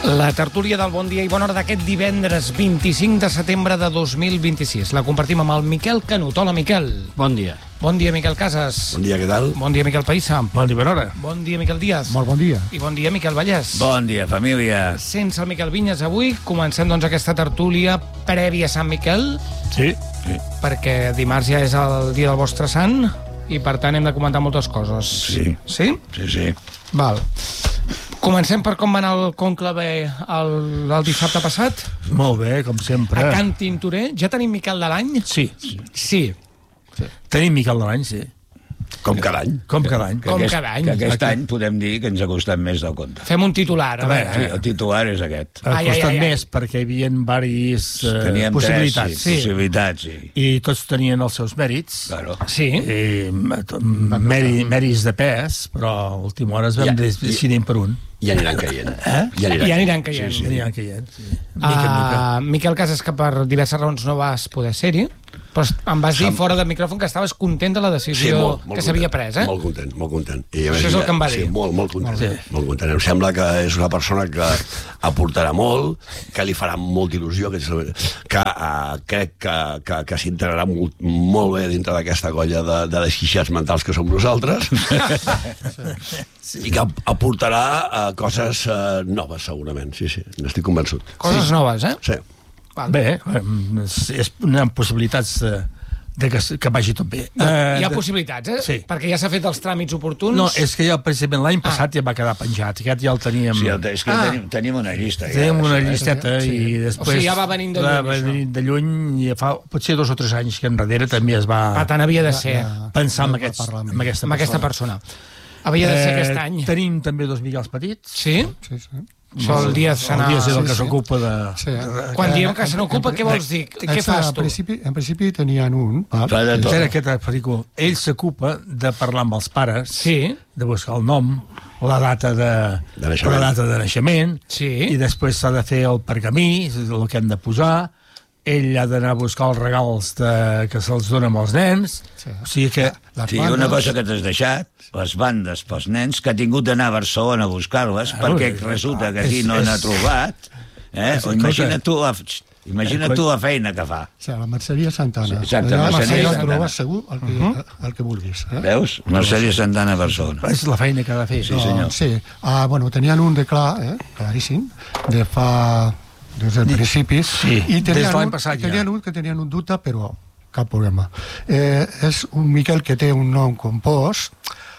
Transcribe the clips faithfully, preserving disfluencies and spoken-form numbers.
La tertúlia del Bon Dia i Bona Hora d'aquest divendres vint-i-cinc de setembre de dos mil vint-i-sis. La compartim amb el Miquel Canut. Hola, Miquel. Bon dia. Bon dia, Miquel Casas. Bon dia, què tal? Bon dia, Miquel Païssa. Bon dia, bona hora. Bon dia, Miquel Díaz. Molt bon dia. I bon dia, Miquel Vallès. Bon dia, família. Sense el Miquel Vinyes avui, comencem doncs aquesta tertúlia prèvia a Sant Miquel, Sí. sí. perquè dimarts ja és el dia del vostre sant i per tant hem de comentar moltes coses. Sí. Sí? Sí, sí. Val. Comencem per com va anar el conclave el, el dissabte passat. Molt bé, com sempre. A Can Tintorer. Ja tenim Miquel de l'any? Sí. Sí. Tenim Miquel de l'any, sí. Com cada any. Com cada any. Que Com aquest, cada any. Que aquest Aquí. any podem dir que ens ha costat més del compte. Fem un titular. A A veure, veure. Sí, el titular és aquest. Ha Ai, ai, costat ai, ai. més perquè hi havia diverses eh, Teníem possibilitats. tres sí, possibilitats, sí. I tots tenien els seus mèrits. Claro. Sí. I mèri, mèrits de pes, però a última hora es vam Ja, decidir per un. Ja aniran caient. Eh? Ja aniran, I aniran caient. Sí, sí. caient, sí. Mica en mica. Uh, Miquel Casas, que per diverses raons no vas poder ser-hi, però em vas dir fora del micròfon que estaves content de la decisió Sí, molt, molt que s'havia content, pres, eh? Molt content, molt content. I, a Això més, és el que em va dir. Sí, molt, molt content, Sí. molt content. Em sembla que és una persona que aportarà molt, que li farà molta il·lusió, que, que uh, crec que, que, que s'integrarà molt, molt bé dintre d'aquesta colla de, de desquiciats mentals que som nosaltres, sí. I que aportarà uh, coses uh, noves, segurament. Sí, sí, n'estic convençut. Coses noves, eh? Sí. Val. Bé, em, és, és, hi ha possibilitats de, de que, que vagi tot bé. Hi ha de- possibilitats, eh? Sí. Perquè ja s'ha fet els tràmits oportuns. No, és que ja precisament l'any passat ja va quedar penjat, aquest ja el teníem... Sí, el, és que Ah. tenim, tenim una llista. Teníem una sí. llisteta Sí. i després... O sigui, ja va venint de va lluny, això. venint de lluny i fa potser dos o tres anys que enrere també es va Per tant, havia de ser pensar en, aquests, en aquesta amb aquesta persona. Havia de ser aquest any. Tenim també dos Miquels petits. Sí? Sí, sí. Això el dia El s'anà... dia és el sí, que sí. s'ocupa de... Sí. Quan diem que se n'ocupa, què vols dir? Què Aquest, fas en tu? principi, en principi tenien un. Val? Fa de tot. Era aquest pel·lícula. Ell s'ocupa de parlar amb els pares, Sí. de buscar el nom, la data de, De naixement. la data de naixement, Sí. i després s'ha de fer el pergamí, és el que hem de posar, ell ha d'anar a buscar els regals de, que se'ls dona amb els nens, Sí. o sigui que... Les Sí, bandes, una cosa que t'has deixat, les bandes pels nens, que ha tingut d'anar a Barcelona a buscar-les, perquè és- resulta que aquí és- no n'ha és- trobat. Eh? és- O imagina't tu, la, imagina't tu la feina que fa. O sigui, la Merceria Santana. Sí, exacte, Allà, Merceria allà Santana. trobes segur el que, uh -huh. el que vulguis. Eh? Veus? Merceria Santana a Barcelona. És la feina que ha de fer. Sí, senyor. Sí. Ah, bueno, tenien un de clar, eh? claríssim, de fa... des del principi. Sí, I des tenien de l'any un, passat ja. tenien un que tenien un dubte, però cap problema. Eh, és un Miquel que té un nom compost,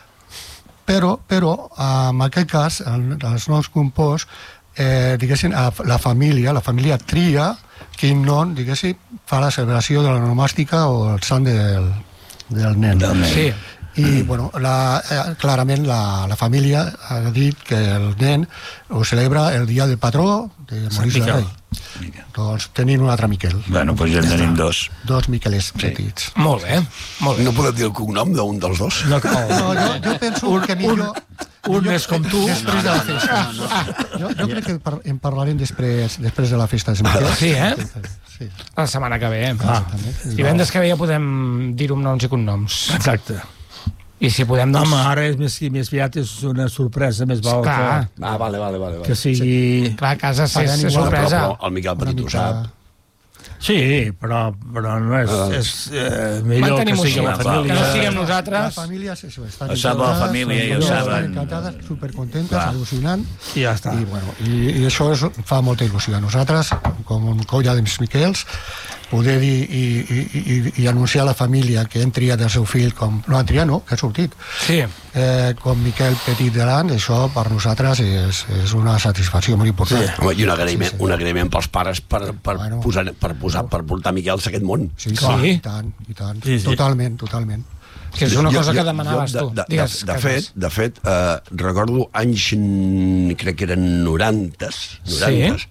però, però en aquest cas, en els noms composts, eh, diguéssim, a la família, la família tria quin nom, diguéssim, fa la celebració de la nomàstica o el sant del, del nen. Del nen. Sí. I, bueno, la, eh, clarament la, la família ha dit que el nen ho celebra el dia del patró de Maurici de Miquel. Rei. Doncs tenim un altre Miquel. Bueno, doncs ja en tenim dos. Dos Miquelets petits. Molt bé, molt bé. No podem dir el cognom d'un dels dos? No cal. No, jo, jo penso que millor... Un millor- més com tu. Després de la festa. Jo, jo crec que par en parlarem després, després de la festa de Sant Miquel. Sí, eh? Sí. La setmana que ve. Ah, Divendres que ve ja podem dir-ho amb noms i cognoms. exacte. I si podem, doncs... Home, ara és més, més aviat és una sorpresa, més val Clar. que, Ah, vale, vale, vale. que sigui... Clar, a casa és, Pagan és igual, sorpresa. Però, però el Miquel Petit ho sap. Sí, però, però no és, és eh, millor que Mantenim-ho sigui així, la que família. no siguem La nosaltres. família sí, sí, estan Ho sap la família i ho estan saben. encantades, supercontentes, Clar. al·lucinant. I ja està. I, bueno, i, i això és, fa molta il·lusió a nosaltres, com un colla de Miquels, poder dir i, i, i, i anunciar a la família que hem triat el seu fill com... No, han triat no, que ha sortit. Sí. Eh, com Miquel Petit de l'An, això per nosaltres és, és una satisfacció molt important. Sí. Home, i un agraïment, un agraïment pels pares per, per, Bueno. posar, per, posar, per portar Miquels a aquest món. Sí, Clar. sí, i tant, i tant. Sí, sí. Totalment, totalment. Que és una Jo- cosa jo- que demanaves jo, tu. De, de, Digues, de, de Casas. fet, de fet eh, recordo anys, mm, crec que eren norantes, norantes,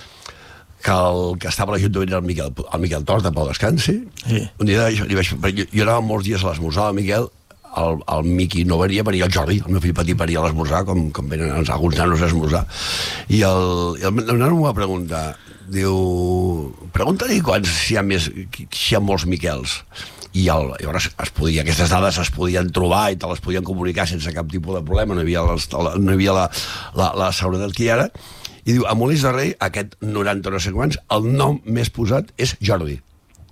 que el que estava a l'Ajuntament era el Miquel, el Miquel Tort, de Pau Descansi. Sí. Un dia jo, li vaig, jo, jo anava molts dies a l'esmorzar del Miquel, el, el Miqui no venia, venia el Jordi, el meu fill petit venia a l'esmorzar, com, com venen els, alguns nanos a esmorzar. I el, i el, el nano m'ho va preguntar, diu, pregunta-li quants, si hi ha més, si hi ha molts Miquels. I el, llavors es podia, aquestes dades es podien trobar i te les podien comunicar sense cap tipus de problema, no hi havia, les, la, no hi havia la, la, la seguretat que hi ha ara. I i diu, a Molins de Rei, aquest noranta no sé quants, el nom més posat és Jordi.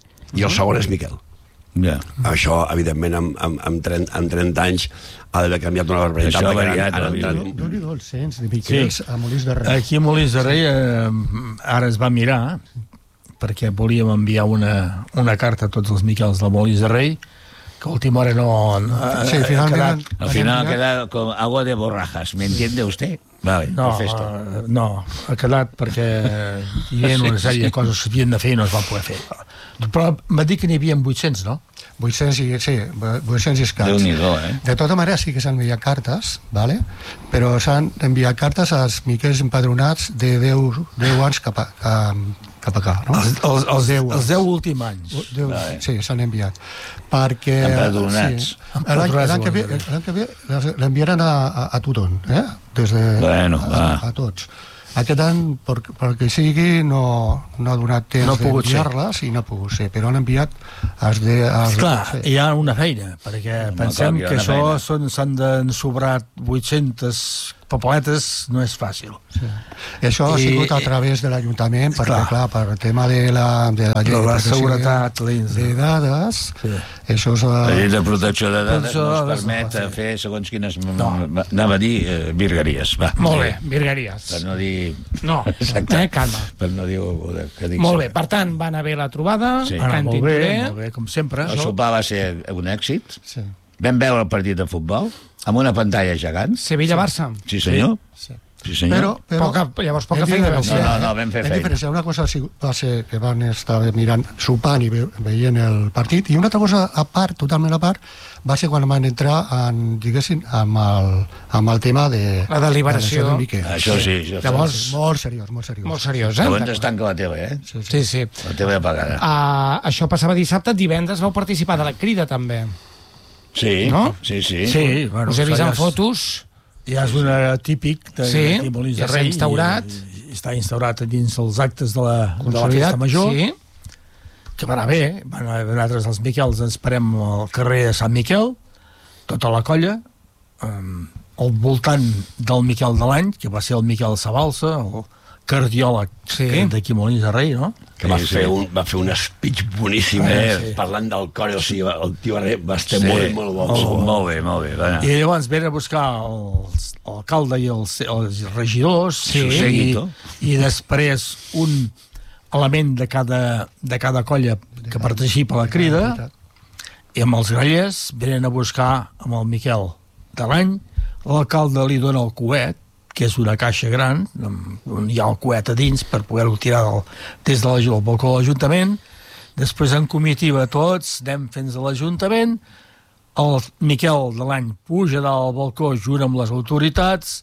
I el segon és Miquel. Yeah. Això, evidentment, amb, amb, amb, trenta, amb trenta anys ha d'haver canviat una barbaritat. Això ha variat, han, han ha entrat... Déu-n'hi-do el cens de Miquels Sí. a Molins de Rei. Aquí a Molins de Rei eh, ara es va mirar, perquè volíem enviar una, una carta a tots els Miquels de Molins de Rei, que a última hora no... Eh, Sí, finalment... quedat, Al final ha quedado con agua de borrajas, ¿me entiende usted? Vale, no, perfecto. eh, no, ha quedat perquè hi havia una sèrie de coses que s'havien de fer i no es van poder fer. Però m'ha dit que n'hi havia vuit-cents, no? vuit-cents i, sí, vuit-cents i escaig. Déu-n'hi-do, eh? De tota manera sí que s'han enviat cartes, vale? Però s'han enviat cartes als miquels empadronats de deu, deu anys cap a, cap a cá, no? Els, els, els, deu els deu últims anys. deu, Vale. sí, s'han enviat. Perquè... Empadronats. Sí, l'any l'any que ve, l'any que ve l'enviaran a, a, a tothom, eh? Des de, Bueno, a, va. a tots. Aquest any, per, perquè sigui, no, no ha donat temps No ha pogut ser. d'enviar-les i no ha pogut ser, però han enviat els de... Els Esclar, de, hi ha una feina, perquè Home, pensem clar, hi ha que una això feina. són- s'han d'ensobrar vuit-centes papeletes, no és fàcil. Sí. I això ha I- sigut a través de l'Ajuntament, perquè, clar, Clar. per el tema de la, de la llei De la protecció seguretat, de, l'I N S. de dades, Sí. això és... La llei Uh, de protecció de dades Protecció no de es dades no permet pot fer. fer segons quines... No. Anava a dir eh, virgueries, va. Molt bé, virgueries. Per no dir... No, Exacte. eh, calma. Per no dir... Que dic Molt bé, per tant, va anar bé la trobada, Sí. sí. Ara, Can molt bé, Tintorer. molt bé, com sempre. El sopar va ser un èxit. sí. Vam veure el partit de futbol amb una pantalla gegant. Sevilla-Barça. Sí, senyor. Sí. Sí, senyor. Però, però, Poca- llavors poca hem feina diferenciat- vau fer. No, no, no, vam fer hem feina. diferenciat. Una cosa sí- va ser que van estar mirant, sopant i ve, veient el partit, i una altra cosa a part, totalment a part, va ser quan van entrar en, diguéssim, amb el, amb el tema de... La deliberació. de Miquel. Això sí. Això Llavors, Sí, molt seriós, molt seriós. molt seriós, eh? Llavors es tanca la tele, eh? Sí, sí. Sí, sí. La tele apagada. Uh, això passava dissabte, divendres vau participar de la crida, també. Sí, No? sí, sí. Sí, bueno, Us he vist ja en és- fotos. Ja és una típic de, Sí, d'aquí a Molins ja de s'ha Rei. instaurat. I, i està instaurat dins els actes de la, de la Consolidat, festa major, sí. que va anar bé. Van anar, nosaltres, els Miquels, ens parem al carrer de Sant Miquel, tota la colla, um, al voltant del Miquel de l'any, que va ser el Miquel Sabalsa, el cardiòleg Sí. que d'aquí a Molins de Rei, no? Que va, Sí, sí. fer un, va fer un speech boníssim, Ah, eh? sí. Parlant del cor, o sigui, el tio va, va estar Sí. molt, molt bo. Molt, Molt bo. molt bé, molt bé. Va anar. I llavors venen a buscar els- l'alcalde i els, els regidors, Sí. i, Seguito. i després un element de cada, de cada colla que participa a la crida, i amb els grallers venen a buscar amb el Miquel de l'any. L'alcalde li dona el coet, que és una caixa gran, on hi ha el coet a dins per poder-ho tirar del, des de la, del balcó de l'Ajuntament. Després en comitiva tots, anem fins a l'Ajuntament, el Miquel de l'any puja dalt al balcó junt amb les autoritats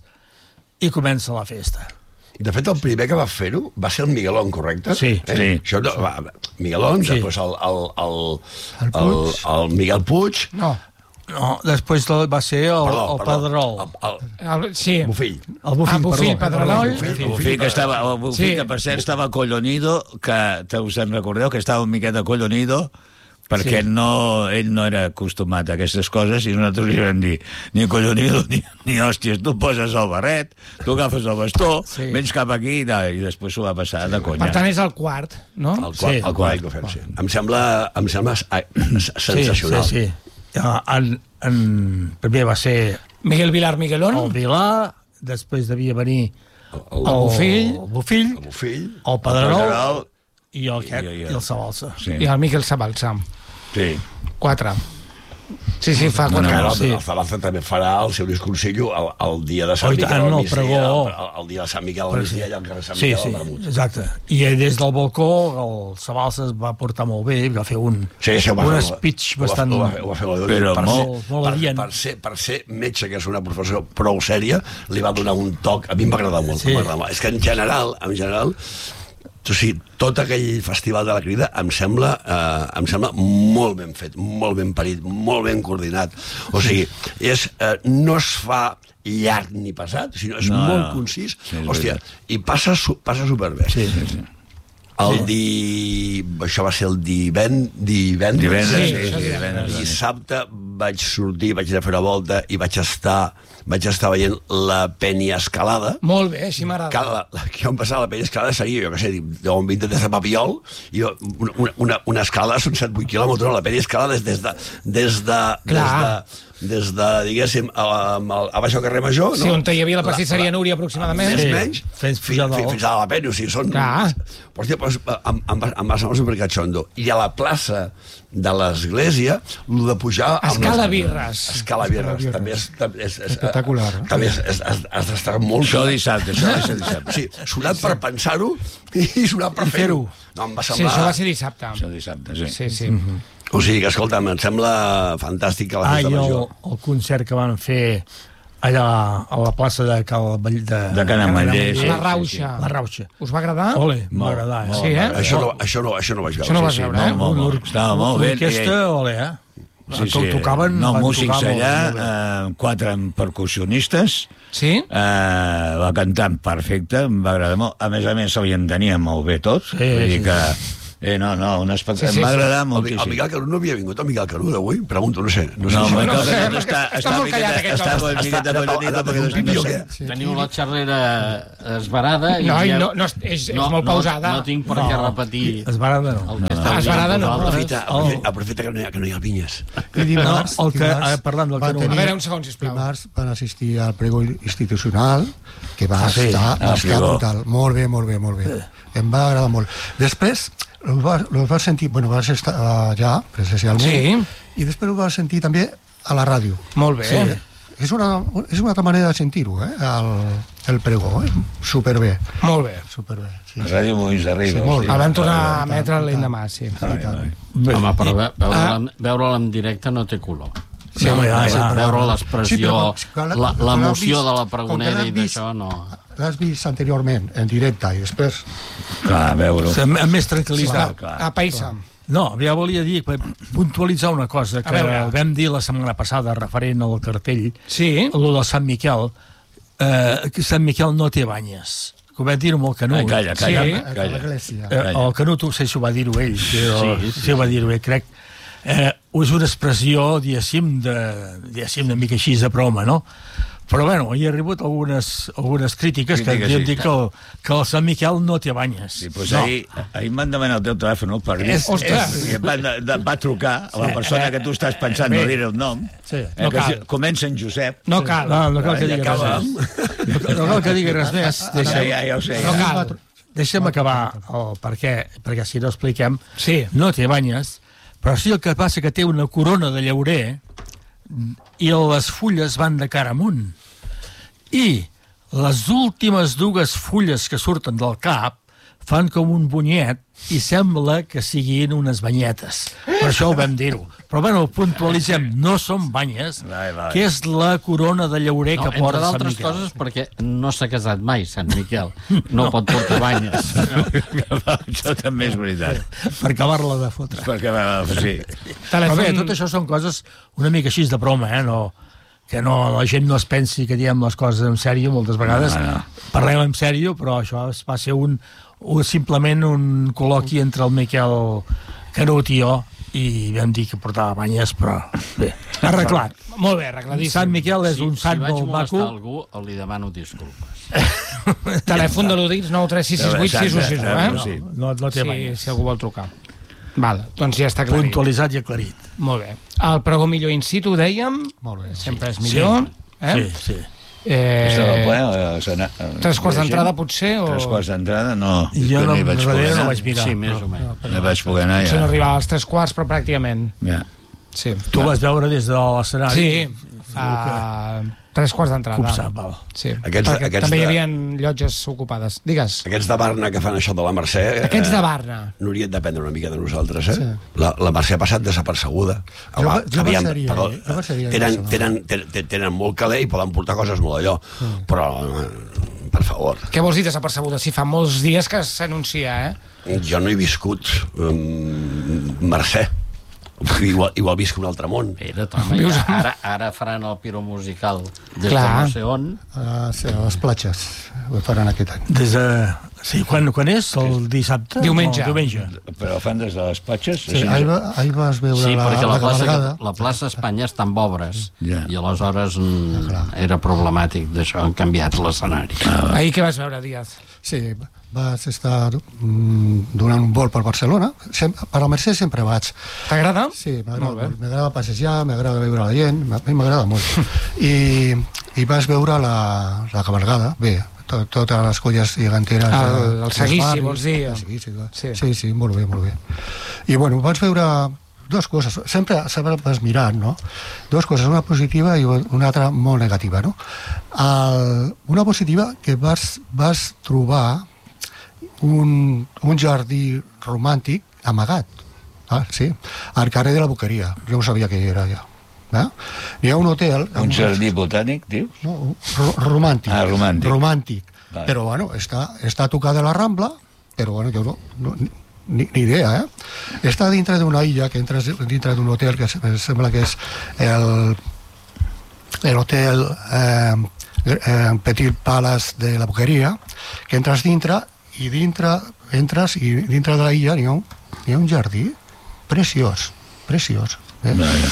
i comença la festa. De fet, el primer que va fer-ho va ser el Miguelón, correcte? Sí. Eh? Sí. Això, no, va, Miguelón, Sí. després el, el, el, El el, Puig. el, el Miguel Puig, No. No, després de- va ser el, perdó, el perdó, Pedrerol. El, El, sí. el Bufill. El Bufill, Ah, Bufill, perdó. Pedrerol. El Bufill que estava, el Bufill Sí. que per cert estava collonido, que te us en recordeu que estava un miqueta collonido, perquè Sí. no, ell no era acostumat a aquestes coses i nosaltres li vam dir ni collonido ni, ni hòsties, tu poses el barret, tu agafes el bastó, Sí. vens cap aquí i, i després s'ho va passar de conya. Per tant, és el quart, no? El quart, Sí. el quart que fem, sí. Em sembla, em sembla ah, sensacional. Sí, sí, sí. Ja, en, en, primer va ser Miguel Vilar Miguelón. el Vilà, després devia venir El, el, el, Bufill. el Bufill, el Bufill. el Pedrerol Pedrerol. i el, aquest, I- i- i el Sabalsa. Sí, I el Miquel Sabalsa. sí. Quatre. Sí, sí, fa No, no, quatre. Encara sí. el, el Zabalza també farà el seu discursillo el, el dia de Sant Oh, i Miquel tant, al el migdia, pregó. el, el dia de Sant Miquel al migdia, allà al carrer Sant Sí, Miquel sí, al Vermut. exacte. I des del balcó el Sabalsa es va portar molt bé, va fer un, Sí, això ho va un fer, speech ho va- bastant... Ho va, fer- ho va fer molt bé. Però per, molt- ser, molt per, adient. per, ser, per ser metge, que és una professió prou sèria, li va donar un toc... A mi em va agradar molt. Sí. Sí. Molt. És que en general, en general, o sigui, tot aquell festival de la crida em sembla, eh, em sembla molt ben fet, molt ben parit, molt ben coordinat. O sigui, és, eh, no es fa llarg ni pesat, sinó és No, molt no. concís. Sí, és Hòstia, veritat. i passa, su- passa superbé. Sí. Sí, sí. El di... Això va ser el diven... divendres. Divendres, sí, sí, sí, divendres. Dissabte vaig sortir, vaig anar a fer una volta i vaig estar, vaig estar veient la Penyescalada. Molt bé, així Que, m'agrada. la, la, que on passava la Penyescalada seria, jo què sé, d'on vint des de Papiol, i una, una, una escalada són set vuit quilòmetres, la Penyescalada és des de... Des de, des Clar. de des de, diguéssim, a, a, a baix al carrer Major, Sí, no? on hi havia la pastisseria Núria, aproximadament. Més Sí. o menys, Fins fi- pujar fi- dalt. fins a la Penya, o sigui, són... Clar. Però, hòstia, però, em, em, va- em va semblar supercatxondo. I a la plaça de l'església, el de pujar... amb Escala les- birres. Escala birres. Escala També és... També és, és Espectacular, eh? També és, és, has, has d'estar molt... Això dissabte, això va ser dissabte. Sí, sonat per pensar-ho i sonat per fer-ho. No, em va Sí, semblar... això va ser dissabte. Això dissabte, sí. Sí, sí. O sigui que, escolta'm, em sembla fantàstic que la Ah, festa i el, major... el concert que van fer allà a la plaça de Cal Vall de... De Can Ametller, sí. La Rauxa. La Rauxa. Us va agradar? Ole, Molt, m'ha agradat. molt, Sí, eh? molt. Això no, això, no, això no vaig veure. Això no sí, vas sí. veure, eh? Molt, molt, molt. Estava molt bé. L'orquestra, ole, eh? Sí, Que ho sí. tocaven, No, van músics tocar molt, allà, molt bé. eh, quatre percussionistes, Sí? eh, va cantar perfecte, em va agradar molt. A més a més, se li entenia molt bé tots. Sí, Vull dir sí, que... Eh, no, no, un espectacle. Sí, sí, em va sí. agradar El, moltíssim. el Miquel Canut no havia vingut, el Miquel Canut avui? Pregunto, no sé. No, sé No, si- el Miquel no sé, Canut està- està, està està, molt callat, miqueta- aquest està home. una miqueta Està- petiteta està- perquè no, està- no està- sé. Sí. Teniu la xarrera esbarada i No, i ja- no- no, és- és- és molt pausada. No, no tinc per què repetir Es va agradar, no. el que esteu Esbarada dient no. vosaltres. Aprofita, aprofita, aprofita que no hi ha, que no hi ha pinyes. I dimarts, No, el que- dimarts eh, parlant del va Canut. A veure, un segon, sisplau. Dimarts van assistir al pregó institucional, que va Ah, sí? estar, Ah, va estar pregó. brutal. Molt bé, molt bé, molt bé. Em va agradar molt. Després, els va, els va sentir, bueno, vas estar allà, presencialment, Sí. i després ho vas sentir també a la ràdio. Molt bé. Sí. És una, és una altra manera de sentir-ho, eh, el, el pregó, eh? Superbé, Molt bé. superbé. Sí. La Ràdio Molins de Ribes. Sí, molt El bé. van tornar a emetre l'endemà, sí. Home, però ve- veure'l en- veure'l en directe no té color. Sí, home, ja, ja. Veure Sí, l'expressió, però quan l'ha- la- quan l'has l'emoció vist- de la com que pregonera l'has i vist- d'això no... L'has vist anteriorment, en directe, i després... Clar, a veure-ho. Amb, amb més tranquil·litat. clar. A Paisa. No, ja volia dir, puntualitzar una cosa que A veure. vam dir la setmana passada referent al cartell, Sí. el de Sant Miquel, eh, que Sant Miquel no té banyes. Que ho vam dir-ho amb el Canut. Ai, calla, calla, Sí. A calla. l'església. Eh, el Canut, no sé si ho va dir-ho ell, però sí, sí, sí ho va dir-ho ell, crec. Eh, és una expressió, diguéssim, de, diguéssim, una mica així de broma, no? Però, bueno, hi ha rebut algunes, algunes crítiques, Crítiques, que diuen sí. que el, que el Sant Miquel no té banyes. Sí, doncs no. ahir, ahir em van demanar el teu telèfon per dir... És- Ostres. I em van, de, va trucar a la persona que tu estàs pensant, no diré el nom, Sí. eh, No que cal. si- comença en Josep. No cal. No, no cal que I digui res acaba més. amb- No cal que digui res més. Ja, Deixa, ja, ja ho sé. No Ja. cal. deixa'm acabar el per què, perquè si no expliquem, Sí. no té banyes, però sí el que passa que té una corona de llaurer i les fulles van de cara amunt. I les últimes dues fulles que surten del cap fan com un bunyet i sembla que siguin unes banyetes. Per això ho vam dir-ho. Però, bueno, ho puntualitzem. No són banyes, Vai, vai. que és la corona de llaurer No, que entre porta Sant d'altres Miquel. coses perquè no s'ha casat mai, Sant Miquel. No pot portar banyes. Això també és veritat. Per acabar-la de fotre. Perquè, va, sí. Però bé, tot això són coses una mica així de broma, eh? No, que no, la gent no es pensi que diem les coses en sèrio moltes vegades. No, no. Parlem en sèrio, però això es va ser un, un simplement un col·loqui entre el Miquel Canut i jo, i vam dir que portava banyes, però bé, arreglat. Molt bé, arregladíssim. Sant Miquel és Si, un si sant vaig molt molestar maco. algú, li demano disculpes. Telèfon de l'U D I S nou tres sis sis vuit sis u sis u, eh? Sí. No, no té Si, banyes. si algú vol trucar. Val, doncs ja està aclarit. Puntualitzat i aclarit. Molt bé. El pregó millor in situ, dèiem, Molt bé. sempre és millor. Eh? Sí, sí. Estava Eh, ple, o s'ana- tres quarts d'entrada, potser, o... Tres quarts d'entrada, no. Jo no, hi vaig poder darrere no anar. vaig mirar. Sí, més o menys. No vaig poder anar, Potser no ja. arribava als tres quarts, però pràcticament. ja. Sí. Tu vas veure des de l'escenari. Sí, a tres quarts d'entrada. Copsa, val. Sí, Aquests- perquè aquests també hi de- havia llotges ocupades. Digues. Aquests de Barna que fan això de la Mercè... Aquests de eh, Barna. N'haurien d'aprendre una mica de nosaltres, eh? Sí. La, la Mercè ha passat desapercebuda. Jo va- jo Aviam, baixaria, perdó, eh? Jo baixaria tenen, en tenen, tenen, tenen molt caler i poden portar coses molt allò. Mm. Però, eh, per favor, Què vols dir desapercebuda? Si fa molts dies que s'anuncia, eh? jo no he viscut um, Mercè. Igual, igual visc un altre món. Espera't, home, Vius ja, en- ara, ara faran el piro musical des Clar. de no sé on. A, sí, a les platges ho faran aquest any. Des de, Sí, quan, quan és? El dissabte? Diumenge. No, diumenge. Però fan des de les Patxes? Sí, ahí, va, ahí vas veure Sí, la, perquè la la plaça, cabalgada. la plaça Espanya està amb obres Ja. i aleshores mm, era problemàtic d'això, han canviat l'escenari. Ahir què vas veure, Díaz? Sí, vas estar mm, donant un vol per Barcelona. Sem per la Mercè sempre vaig. T'agrada? Sí, Molt m'agrada bé. molt. M'agrada passejar, m'agrada veure la gent, a mi m'agrada molt. I, I vas veure la, la cabalgada, bé, to, totes les colles giganteres. El- de- el dels seguici, barris. vols dir? El seguici, clar. Sí. Sí. sí, sí, molt bé, molt bé. I bueno, vaig veure dues coses, sempre, sempre vas mirant, no? Dues coses, una positiva i una altra molt negativa, no? El, una positiva que vas, vas trobar un, un jardí romàntic amagat, ah, sí, al carrer de la Boqueria. Jo no sabia què era ja. Eh? Hi ha un hotel... Un jardí botànic, dius? No, ro romàntic. Ah, romàntic. Romàntic. Vale. Però, bueno, està, està tocada a la Rambla, però, bueno, jo no... no ni, ni idea, eh? Està dintre d'una illa, que entres dintre d'un hotel que sembla que és el, el hotel eh, eh, Petit Palace de la Boqueria, que entres dintre i dintre entres i dintre de la illa hi ha un, hi ha un jardí preciós, preciós. Eh? Vaja.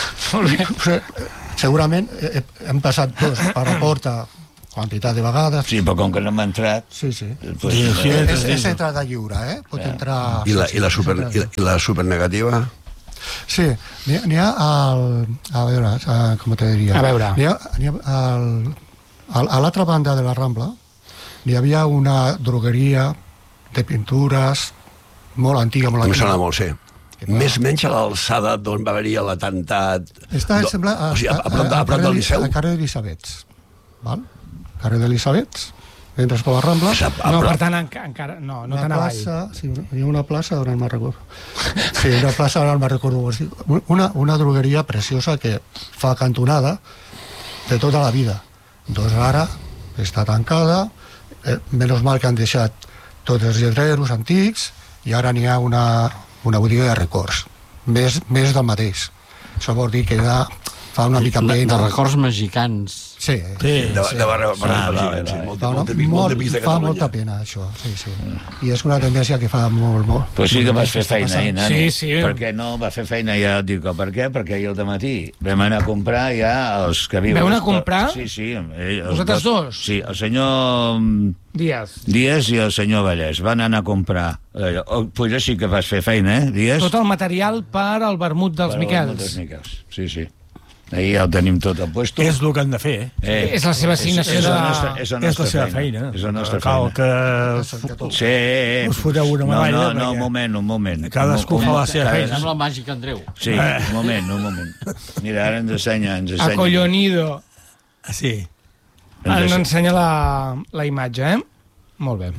Se, segurament eh, hem passat tots per la porta quantitat de vegades. Sí, però com que no hem entrat... Sí, sí. Pues, Sí, sí, eh, És, és entrada lliure, eh? Pot entrar... I la, i la, super, i la, i la supernegativa? Sí, n'hi ha, n'hi ha al... A veure, a, com te diria? A veure. N'hi ha, n'hi ha al, al, a l'altra banda de la Rambla n'hi havia una drogueria de pintures molt antiga, molt Em antiga. sona molt, sí. Més o menys a l'alçada d'on va haver-hi l'atemptat... Està, do- sembla, a, o sigui, a, a, prop, de, a, a prop del Liceu? A carrer d'Elisabets. Val? Carrer d'Elisabets, entres per la Rambla. A, a, No, prop- per tant, enca encara... No, no Una tan avall. plaça, sí, hi ha una plaça, ara no me'n recordo. Sí, una plaça, ara no me'n recordo. Una, una drogueria preciosa que fa cantonada de tota la vida. Doncs ara està tancada, eh, menys mal que han deixat tots els lletreros antics i ara n'hi ha una, una botiga de records. Més, més del mateix. Això vol dir que ja fa una mica De, pena. de records mexicans. Sí, Sí, de, sí. de barra, barra, Ah, barra, vale, sí, vale. molta, fa, molta, molt, molta pista de fa Catalunya. molta pena, això. Sí, sí. I és una tendència que fa molt, molt... Pues sí que vas fer està feina ahir, passant. nano. Sí, sí. Per què no va fer feina ja? Dic, per què? Perquè ahir al dematí vam anar a comprar ja els que viuen... Veu anar a comprar? Sí, sí. eh, els Vosaltres dos? Sí, el senyor mm, Díaz. Díaz i el senyor Vallès van anar a comprar... Eh, oh, pues sí que vas fer feina, eh, Díaz? Tot el material per al vermut dels Per al Miquels. Vermut dels Miquels. Sí, sí. Ahir ja ho tenim tot a puesto. És el que han de fer, eh? Eh, És la seva assignació és, és, de- la nostra, és, la És nostra la seva feina. És la nostra Cal feina. que... Sí. Us foteu una medalla, No, no, no, perquè un moment, un moment. cadascú Un- fa un- la seva cada- feina. Sembla màgic, Andreu. Sí, un moment, un moment. Mira, ara ens ensenya, ens ensenya. Acollonido. Sí. Ens Ens ensenya. ensenya la, la imatge, eh? Molt bé.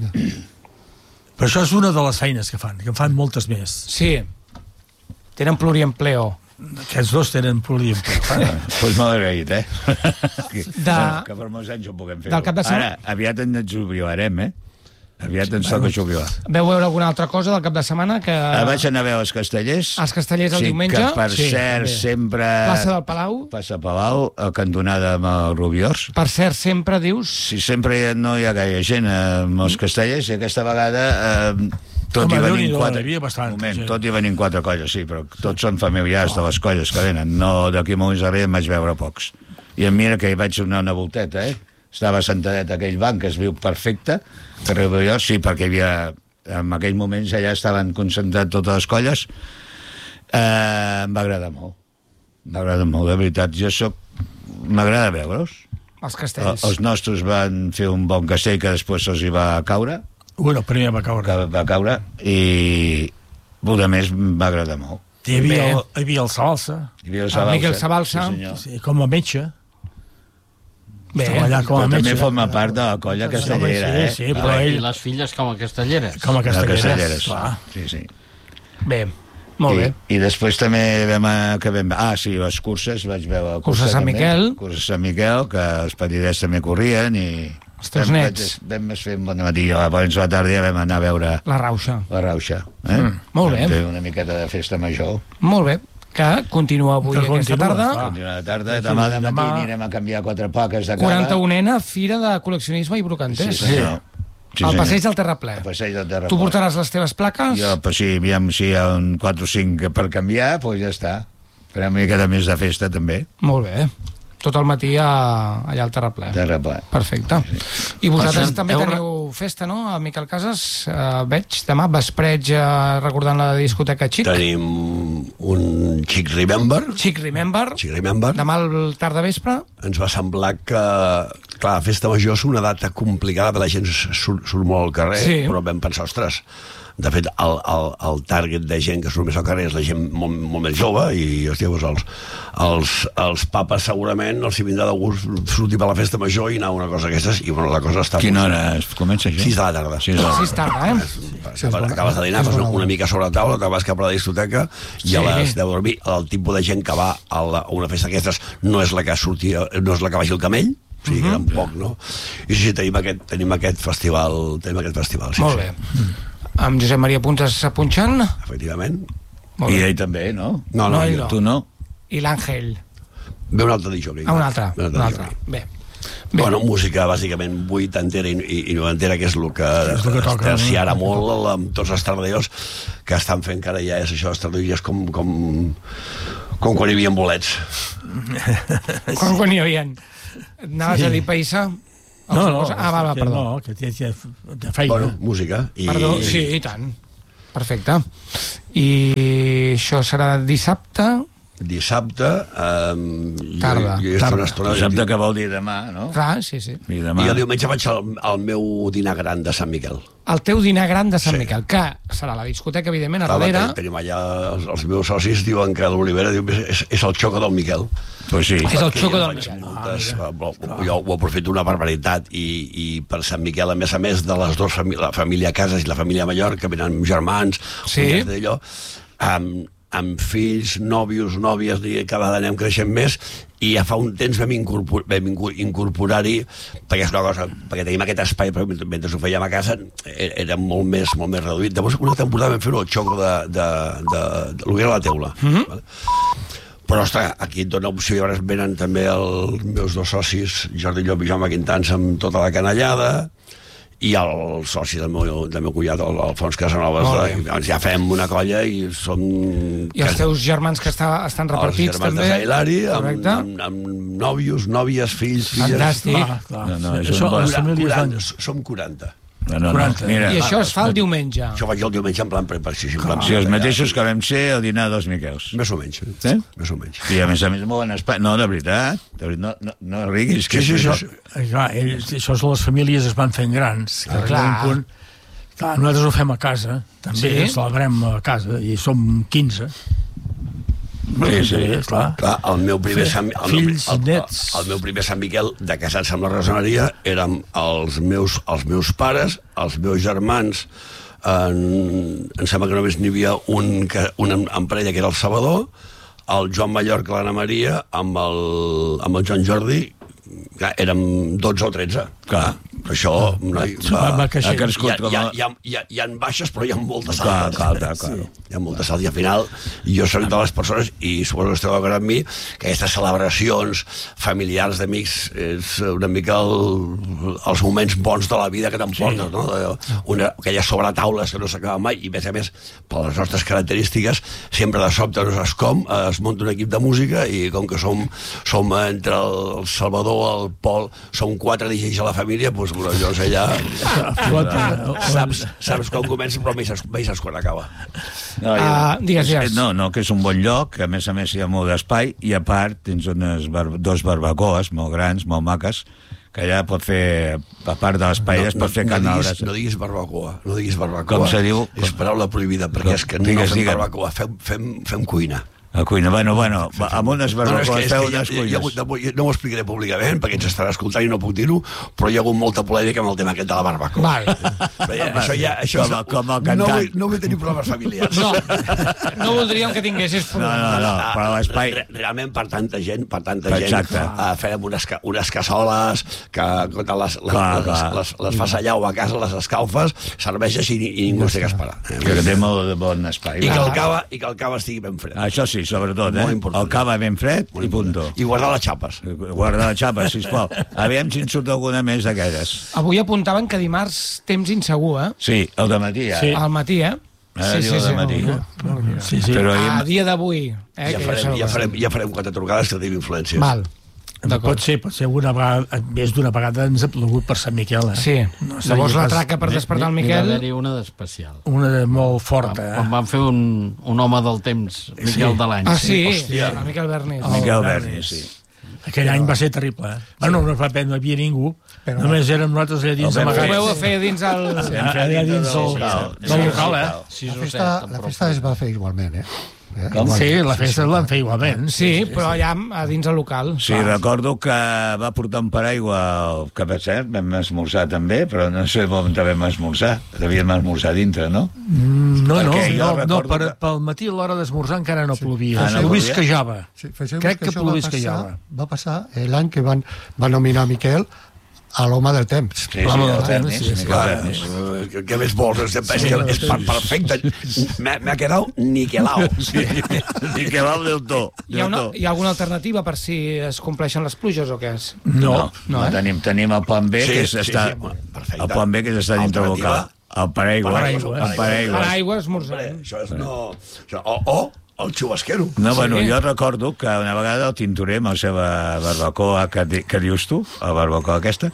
Però això és una de les feines que fan, que en fan moltes més. Sí. Tenen pluriempleo. Aquests dos tenen pluriempleo. Doncs pues molt agraït, eh? Que, De- que per molts anys ho puguem fer. del cap de setmana- Ara, aviat ens jubilarem, eh? Aviat ens toca jubilar. Veu veure alguna altra cosa del cap de setmana? Que... Ah, vaig anar a veure els castellers. Els castellers el sí, diumenge? que per Sí, cert també. sempre... Plaça del Palau? Plaça Palau, a cantonada amb el Rubiors. Per cert, sempre dius... Si sempre no hi ha gaire gent amb els castellers, i aquesta vegada eh, tot Home, hi venim Déu-n'hi-do, quatre... hi havia bastant moment, gent. tot hi venim quatre colles, sí, però tots són familiars de les colles que venen. No, d'aquí molt més en vaig veure pocs. I mira que hi vaig donar una volteta, eh? Estava sentadet a aquell banc que es viu perfecte, carrer Rubiors, sí, perquè hi havia... En aquells moments allà estaven concentrats totes les colles. Eh, em va agradar molt. M'agrada molt, de veritat. Jo soc... M'agrada veure-los. Els El, castells. els nostres van fer un bon castell que després se'ls hi va caure, Bueno, el primer va caure. que va caure, i a més em va agradar molt. Hi havia, Bé. el, hi havia el Sabalsa, Hi havia El Miquel Sabalsa. Sí, senyor. sí, com a metge. Bé, Estava allà com a Però també metge. forma part de la colla castellera, Sí, eh? sí, però I ell, les filles com a castelleres. com a De castelleres, castelleres. clar. Sí, sí. bé. Molt I, bé. I després també vam... a- Que vam ah, sí, les curses, vaig veure... Curses Sant també, Miquel. Curses Sant Miquel, que els petitets també corrien, i... Els teus vam- nets. Vam, vam fer un bon matí, a abans de la tarda ja vam anar a veure La rauxa. la rauxa. Eh? Mm, molt bé. Vam fer una miqueta de festa major. Molt bé. Que continua avui Que aquesta continua, tarda. clar. Continua la tarda, demà de matí Demà- anirem a canviar quatre plaques de cava. quaranta-unena Fira de Col·leccionisme i Brocanters. Sí, senyor. Sí, al senyor. passeig del Terraplè. Al passeig del Terraplè. Tu portaràs les teves plaques? Jo, pues sí, aviam si hi ha un quatre o cinc per canviar, doncs pues ja està. Farem una miqueta més de festa, també. Molt bé. Tot el matí a, allà al Terraplè. Terraplè. Perfecte. I vosaltres Passem, també heu- teniu festa, no? A Miquel Casas, uh, veig, demà, vespreig, uh, recordant la discoteca Chic. Tenim un Chic Remember, Chic Remember. Chic Remember. Demà al tard de vespre. Ens va semblar que, clar, la festa major és una data complicada, perquè la gent surt, surt molt al carrer, Sí. però vam pensar, ostres, de fet, el, el, el target de gent que surt més al carrer és la gent molt, molt més jove, i, hòstia, doncs els, els, els papes segurament els hi vindrà de gust sortir per la festa major i anar a una cosa d'aquestes, i bueno, la cosa està... Quina hora es comença això? sis de la tarda. sis de la Sí, és tarda, eh? Sí, acabes de dinar, fas una mica sobre la taula, te vas cap a la discoteca i a Sí. les deu de dormir. El tipus de gent que va a, la, a una festa d'aquestes no és la que sortia, no és la que vagi el camell, o sigui, que era poc, no? I sí, tenim aquest, tenim aquest festival, tenim aquest festival, sí, Molt sí. bé. Amb Josep Maria Puntes punxant. Efectivament. Molt I bé. ell també, no? No, no, No, ell jo- no. Tu no? I l'Àngel. ve un altre dijous. Ah, un altre. Ve Un altre. dijous. Bé. Bé. Bueno, música bàsicament vuitantera i, i, i noventera, que és el que, és el que toca, es tercia ara no? molt amb tots els tardeiors que estan fent, que ara ja és això, els tardeiors com, com, com quan hi havia bolets. Quan, quan hi havia? Anaves Sí. a dir païssa? No, no, Ah, va, va, que perdó. no, que té, té de feina. Bueno, música. I, Perdó, sí, i tant. Perfecte. I això serà dissabte? Dissabte... Um, Tarda. Jo, jo, jo Tarda. una estona... Dissabte que vol dir demà, no? Clar, sí, sí. I I demà... el diumenge vaig al, al meu dinar gran de Sant Miquel. El teu dinar gran de Sant Sí. Miquel, que serà la discoteca, evidentment, a Clar, darrere. ten- Tenim allà, els, els meus socis diuen que l'Olivera diu, és, és el xoco del Miquel. Pues sí. És el Perquè xoco jo del faig Miquel. Moltes, ah, jo ho aprofito una barbaritat i, i per Sant Miquel, a més a més de les dues famílies, la família Casas i la família Mallorca, venen amb germans, Sí. cunyats d'allò, amb, amb fills, nòvios, nòvies, i cada vegada anem creixent més, i ja fa un temps vam, incorpor, vam inco- incorporar-hi, perquè és una cosa, perquè tenim aquest espai, però mentre ho fèiem a casa era, era molt més, molt més reduït. Llavors, una temporada vam fer-ho al xoco de, de, de, de, de, de la teula. Mm-hmm. Vale? Però, ostres, aquí et dona opció, i ara venen també els meus dos socis, Jordi Llop i Jaume Quintans, amb tota la canallada, i el soci del meu, del meu cunyat, el Alfons Casanovas. Molt bé. Doncs ja fem una colla i som... I els teus germans que està, estan repartits, els germans també. de Sailari, amb, Correcte. amb, amb nòvios, nòvies, fills, filles... Fantàstic. Clar, clar. No, no, és Això, un bon- les famílies quaranta, van... som quaranta. No, no, no. quaranta. Mira, I això es fa el diumenge. Això vaig el diumenge en plan preparació. En plan si els mateixos que vam ser al dinar dels Miquels. Més o menys. Sí? Més o menys. I a més a més molt bon espai. No, de veritat. De veritat, no, no, no riguis. Que Sí, sí, això- sí. Eh, Clar, ells, això és les famílies es van fent grans. Que Ah, arriba clar. un punt, clar, nosaltres ho fem a casa, també Sí? celebrem a casa, i som quinze. Sí, sí. clar. Clar, el meu primer Sant, el, meu- Fills, el, el, nets. el meu primer Sant Miquel de casats amb la resoneria érem els meus, els meus pares, els meus germans, en, em sembla que només n'hi havia un, que, un en, en parella, que era el Salvador, el Joan Mallorca, l'Anna Maria, amb el, amb el Joan Jordi, clar, érem dotze o tretze. Clar, això noi, Va, va Ha creixent. crescut hi, ha, com hi, ha, a... hi, ha, hi, ha, hi ha baixes, però hi ha moltes Clar, altes. clar, clar, clar. Sí. Hi ha moltes altes, i al final jo soc de les persones, i suposo que esteu d'acord amb mi, que aquestes celebracions familiars d'amics és una mica el, els moments bons de la vida que t'emportes, no? De- Una, aquelles sobretaules que no s'acaben mai, i a més a més, per les nostres característiques, sempre de sobte no saps com, es munta un equip de música, i com que som, som entre el Salvador, el Pol, som quatre D Js a la família, doncs bueno, llavors allà saps, saps com comença, però mai saps, mai saps quan acaba. No, Ah, digues, és- digues. no, no, que és un bon lloc, que a més a més hi ha molt d'espai, i a part tens unes bar dos barbacoes molt grans, molt maques, que allà pot fer, a part de les paelles, pot fer no, carn a diguis, brasa. no diguis barbacoa, no diguis barbacoa. Com se diu? És paraula prohibida, perquè és que no Digues, fem digues. barbacoa, fem, fem, fem cuina. A cuina, bueno, bueno, va, amb unes No, no, és que, barbacoes és feu que hi ha, unes hi ha, hi ha hagut, cuines. de- no ho explicaré públicament, perquè ens estarà escoltant i no puc dir-ho, però hi ha hagut molta polèmica amb el tema aquest de la barbacoa. Val. Però ja, això ja, això Com a- és- com a no, cantant. vull, no vull tenir problemes familiars. No, no voldríem que tinguessis No, no, no, però l'espai... Re- Realment, per tanta gent, per tanta Exacte. gent, uh, fèiem unes, ca- unes cassoles que quan les, les, Clar, les, clar. les, les fas allà o a casa, les escalfes, serveixes i, i ningú es té que esperar. Eh? Que té molt de bon espai. I que va. el cava, i que el cava estigui ben fred. Això sí, i sobretot, eh? El cava ben fred i punto. I guardar les xapes. Guarda la xapa, sisplau. Aviam si en surt alguna més d'aquelles. Avui apuntaven que dimarts temps insegur, eh? Sí, el de matí, eh? Sí. Al matí, eh? Ara diu el de matí. Sí, sí. Però A ahir... dia d'avui. Eh, Ja que farem, sabeu. ja farem, ja farem quatre trucades que tenim influències. Val. Pot ser, pot ser una vegada, més d'una vegada ens ha plogut per Sant Miquel, eh? Sí. No sé, Llavors la pas- traca per despertar el N'hi va Miquel... haver-hi una d'especial. Una de molt forta, Quan eh? van fer un, un home del temps, Miquel de l'any. Ah, sí? Hòstia. El Miquel Bernis. Miquel Berni, sí. Aquell any va ser terrible, eh? Bueno, no va haver, no hi havia ningú, Però- només érem nosaltres allà dins El vam Ho fer- veu a amagats. fer dins el... Allà dins del, local. del local, eh? Sis La o festa, set, la festa es va fer igualment, eh? eh? Com? Sí, la festa l'han fet igualment. Sí, però allà a dins el local. Sí, recordo que va portar un paraigua, que per cert vam esmorzar també, però no sé on vam esmorzar. Devíem esmorzar dintre, no? Mm, No, no, Perquè jo no, no recordo per, que- pel matí a l'hora d'esmorzar encara no plovia. Ah, no no plovia? plovisquejava. Sí, fixeu-vos Crec que això va plovisquejava. passar- Va passar l'any que van, van nominar Miquel a l'home del temps. Sí, L'home sí, del el temps, Bernis, sí, sí. Miquel Bernis. Eh, Què- Què més vols? És, és, que és per- perfecte. M'ha m'ha quedat niquelao. Sí, Miquel del to. Hi ha, una, hi ha alguna alternativa per si es compleixen les pluges o què és? No, No, no, eh? tenim, tenim el plan B, Sí, que és sí, està, sí, bueno, perfecte. el plan B que està dintre el Alternativa. local. El paraigua. Paraigua. El paraigua. Per aigua Hombre, esmorzarem. això és no... Això, o, o el xubasquero. No, bueno, Sí. jo recordo que una vegada el Tintorer, amb la seva barbacoa, que, di- que dius tu, la barbacoa aquesta,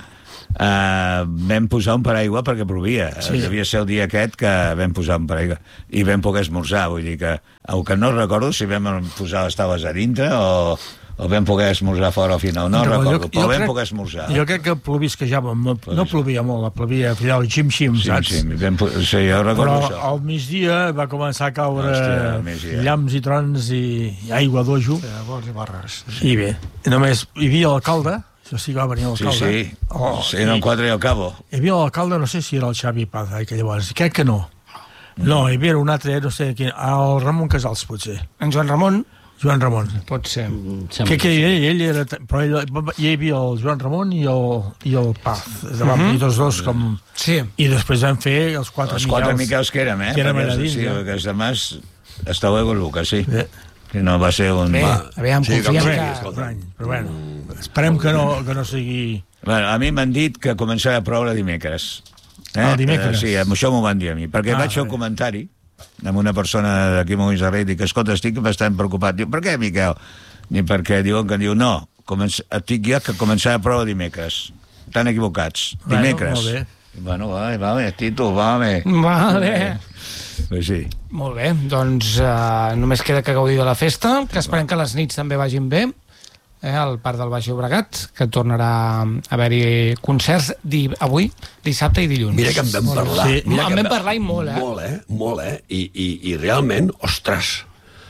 eh, vam posar un paraigua perquè plovia. Sí. Devia ser el dia aquest que vam posar un paraigua. I vam poder esmorzar, vull dir que... El que no recordo si vam posar les taules a dintre o, o vam poder esmorzar fora al final. No, No, recordo, jo- però jo vam crec- poder esmorzar. Jo crec que plovisquejava, no, no plovia molt, plovia allò, xim-xim, Sí, saps? sí, vam, po- sí, jo recordo Però això. al migdia va començar a caure Hòstia, al migdia. llamps i trons i, i aigua d'ojo. Llavors i barres. I bé, només hi havia l'alcalde, això sí que va venir Sí, l'alcalde. sí, Oh, sí, eren quatre i al cabo. Hi havia l'alcalde, no sé si era el Xavi Paz, eh, que llavors, crec que no. No, hi havia un altre, no sé quin, el Ramon Casals, potser. En Joan Ramon? Joan Ramon. Pot ser. Que, que ell, ell era... Però ell, hi havia el Joan Ramon i el, i el Paz. Van venir tots dos com... Sí. I després van fer els quatre Els Miquels. quatre Miquels que érem, eh? Que érem Perquè, allà dins, sí, ja. perquè els demás estàu ego Lucas, sí. Bé. Que no va ser un... Bé, Va. aviam, Sí, confiem com que... sigui, escolta. Estrany, però bueno, esperem que no, que no sigui... Bueno, a mi m'han dit que començarà a ploure dimecres. Eh? Ah, dimecres. Eh, sí, amb això m'ho van dir a mi. Perquè Ah, vaig fer un bé. comentari amb una persona d'aquí a Montserrat i dic, escolta, estic bastant preocupat. Diu, per què, Miquel? Ni perquè diuen que diu, no, començ... et dic ja que començarà a ploure dimecres. Estan equivocats. Bueno, Dimecres. molt bé. Bueno, va, va bé, Tito, va bé. Vale. Pues sí. Molt bé, doncs uh, només queda que gaudir de la festa, que esperem que les nits també vagin bé, eh, al Parc del Baix Llobregat, que tornarà a haver-hi concerts di avui, dissabte i dilluns. Mira que en vam parlar. Sí. Mira En que vam parlar i molt, eh? Molt, eh? Molt, eh? I, i, i realment, ostres,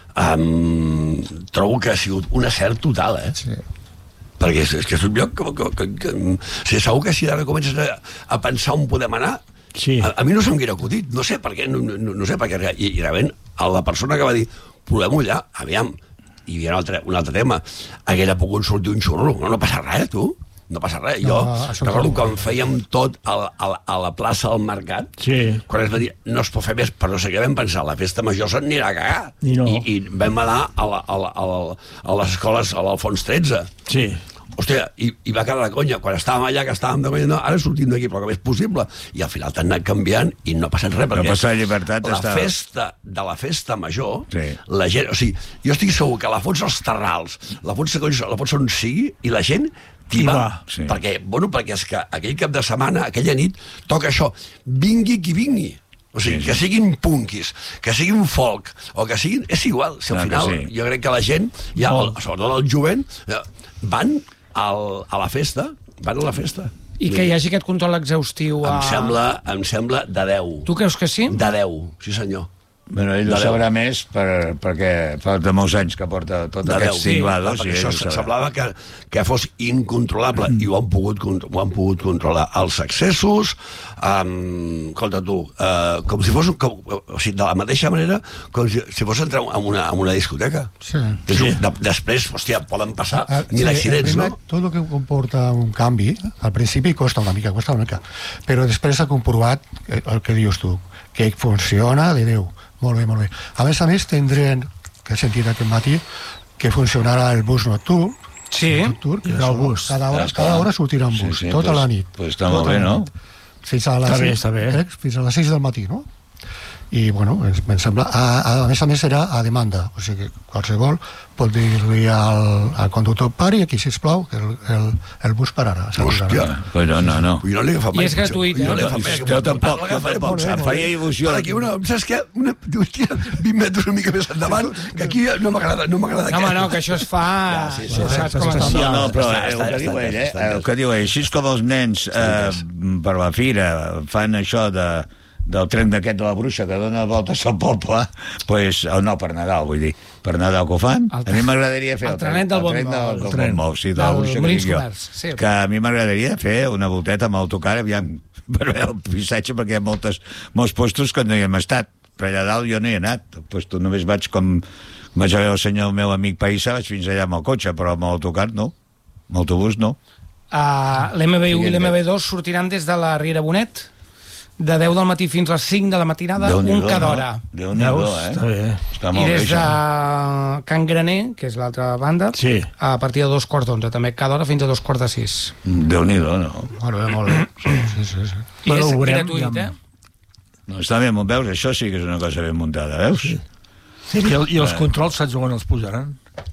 um, trobo que ha sigut un acert total, eh? Sí. Perquè és, és que és un lloc que... que, que, que o sigui, segur que si ara comences a, a pensar on podem anar, Sí. a, a mi no s'haguera acudit, no sé per què, no, no, no sé per què, i, i realment a la persona que va dir, provem-ho allà, aviam, i hi havia un altre, un altre tema, haguera pogut sortir un xurro, no, no passa res, tu, no passa res. Jo No, això recordo no. quan fèiem tot a, la- a, la- a la plaça del Mercat, Sí. quan es va dir, no es pot fer més, però no sé què vam pensar, la festa major se'n anirà a cagar. I no. I, i vam anar a, la, a, la, a, la, a les escoles, a l'Alfons tretze. Sí. Hòstia, i, i va quedar de conya, quan estàvem allà, que estàvem de conya, no, ara sortim d'aquí, però que més possible. I al final t'han anat canviant i no ha passat res, perquè passar llibertat la està- festa de la festa major, Sí. la gent, o sigui, jo estic segur que la Fons els Terrals, la Fons, la Fons on sigui, i la gent t'hi Hi va. va, sí. Perquè, bueno, perquè és que aquell cap de setmana, aquella nit, toca això, vingui qui vingui. O sigui, Sí, sí. que siguin punkis, que siguin folk, o que siguin... És igual, si al Clar que final sí. jo crec que la gent, ja, el, Molt. sobretot el jovent, eh, van al, a la festa, van a la festa. I que hi hagi aquest control exhaustiu a... Em sembla, em sembla de deu. Tu creus que sí? De deu, sí senyor. Bueno, ell ho De sabrà més per, perquè fa de molts anys que porta tots De aquests deu. cinglados Perquè i ell això ho sabrà. semblava que, que fos incontrolable i ho han pogut, con- ho han pogut controlar. Els accessos, um, escolta tu, uh, com si fos, com, o sigui, de la mateixa manera com si, si fos entrar en una, en una discoteca. Sí. És un- De, després, hòstia, poden passar Ah, mil sí, accidents, primer, no? Tot el que comporta un canvi, al principi costa una mica, costa una mica, però després s'ha comprovat el que dius tu, que funciona de Déu. Molt bé, molt bé. A més a més, tindrem que he sentit aquest matí, que funcionarà el bus nocturn. Sí. Nocturn, que Hi haurà el bus. Cada hora, cada hora sortirà un bus, Sí, sí, tota pues- la nit. pues està Tota molt bé, la no? nit. Fins a les Està bé, sis, està bé. eh? Fins a les sis del matí, no? I, bueno, ens- em sembla... A, a més a més serà a demanda, o sigui que qualsevol pot dir-li al, al conductor pari aquí, sisplau, que el, el, el bus pararà. s'aturarà. Hòstia. Pues no, no, no. Jo no l'he agafat I mai. és gratuït, Jo no l'he eh? agafat mai. Jo tampoc, Ah, l'agafaré jo tampoc. molt bé, Em molt faria bé. il·lusió. Ara, Aquí una, saps què? Una, hòstia, vint metres una mica més endavant, que aquí no m'agrada, no m'agrada. No, home, no, que això es fa... sí, això sí, saps sí, com sí, es sí, fa. No, no, però Està- eh, està- el que diu està ell, eh? entès, està El que diu ell, així com els nens eh, per la fira fan això de, del tren d'aquest de la bruixa que dona voltes al poble, pues, o no, per Nadal, vull dir, per Nadal que ho fan, El a mi m'agradaria fer el trenet del el tren Bon del, Mou. del Bon Mou, sí, de la Del bruixa que Molins dic jo. Comerç, sí. Que a mi m'agradaria fer una volteta amb autocar, aviam, per veure el paisatge, perquè hi ha moltes, molts postos que no hi hem estat, però allà dalt jo no hi he anat, pues, tu només vaig com vaig a veure el senyor, el meu amic paisa, vaig fins allà amb el cotxe, però amb l'autocar no, amb l'autobús no. Uh, L'M B u i l'M B dos sortiran des de la Riera Bonet de deu del matí fins a les cinc de la matinada, un cada hora. Déu-n'hi-do, Veus? eh? Està bé. Està I molt bé, des de això. Can Graner, que és l'altra banda, Sí. a partir de dos quarts d'onze, també cada hora fins a dos quarts de sis. Déu-n'hi-do, no? Molt bé, molt bé. Sí, sí, sí. sí. I Bueno, és ho veurem, gratuït, ja. eh? No, està bé, veus? Això sí que és una cosa ben muntada, veus? Sí. Sí, i, el, I els controls, saps on els posaran?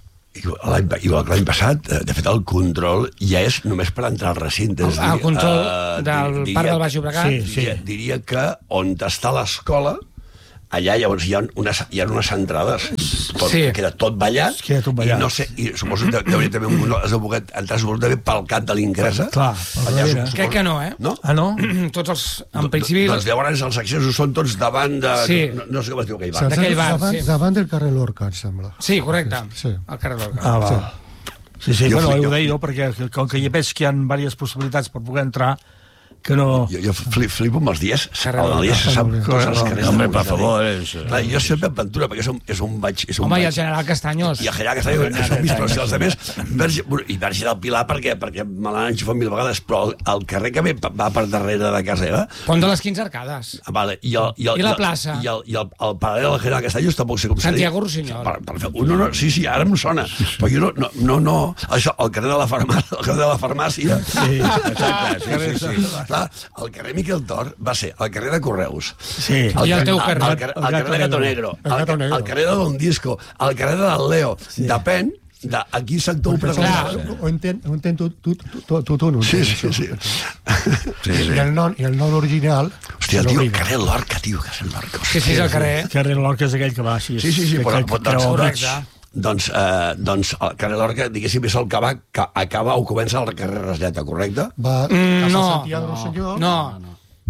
L'any l'any passat, eh, de fet, el control ja és només per entrar al recinte. és a El dir, control eh, del diria- Parc del Baix Llobregat. Sí, Diria, diria que on està l'escola, allà llavors hi ha unes, hi ha unes entrades, tot, Sí. queda tot ballat, Queda tot ballat. i no sé, i suposo que hauria també un has de poder entrar suposo també pel cap de l'ingressa. Clar, per Allà, darrere. suposo- Crec que no, eh? No? Ah, no? Tots els... En principi... Doncs llavors els accessos són tots davant de... Sí. No, no sé com es diu aquell Se'ls bar. D'aquell ha- bar, davant, sí. davant del carrer Lorca, em sembla. Sí, correcte. Sí. Al carrer Lorca. Ah, va. Sí, sí, Jo bueno, fli- ho jo- deia jo, perquè com que hi veig que hi ha diverses possibilitats per poder entrar, que no... Jo, jo flip, flipo amb els dies. Carrer El dia se sap Lorca. tots els carrers. Home, de per Molins de favor, Rei. és... Clar, jo sempre aventura, perquè és un, és un vaig... És un Home, i vaig. el general Castanyos. I el general Castanyos, que són vist, però si els altres... Verge, i Verge del Pilar, perquè, perquè me l'han enxufat mil vegades, però el, el carrer que ve, va per darrere de casa meva... Pont de les quinze Arcades. Ah, Vale, i, el, i, el, I la el- plaça. I el, i el, el paral·lel al general Castanyos tampoc sé com s'ha dit. Santiago Rossinyol. Per, per fer, no, no, sí, sí, ara em sona. Però jo no, no, no, no això, el carrer de la farmàcia, el carrer de la farmàcia... Sí, Exacte, sí, sí, sí. Clar, el carrer Miquel Tor va ser el carrer de Correus. sí. I el teu carrer. El, carrer- el carrer de Gato Negro. El Gato El, Negro. el carrer de Don Disco. El carrer de Leo. Depèn de a quin sector ho Clar, presenta. ho entenc, ho entenc tu, tu, tu, tu, tu, tu no ho Sí, entens, sí, això. sí. Sí, I sí. el nom, i el nom original... Hòstia, se tio, l'oblida. carrer Lorca, tio, carrer Lorca. Sí, sí, és el carrer. El carrer Lorca és aquell que va així. Sí, sí, sí, que, però- que, però que, doncs- creu el Correcte. mig. Doncs, eh, doncs el carrer Lorca, diguéssim, és el que va, que acaba o comença el carrer Rasleta, correcte? Va Mm, a no, Santiago del Senyor. No, No.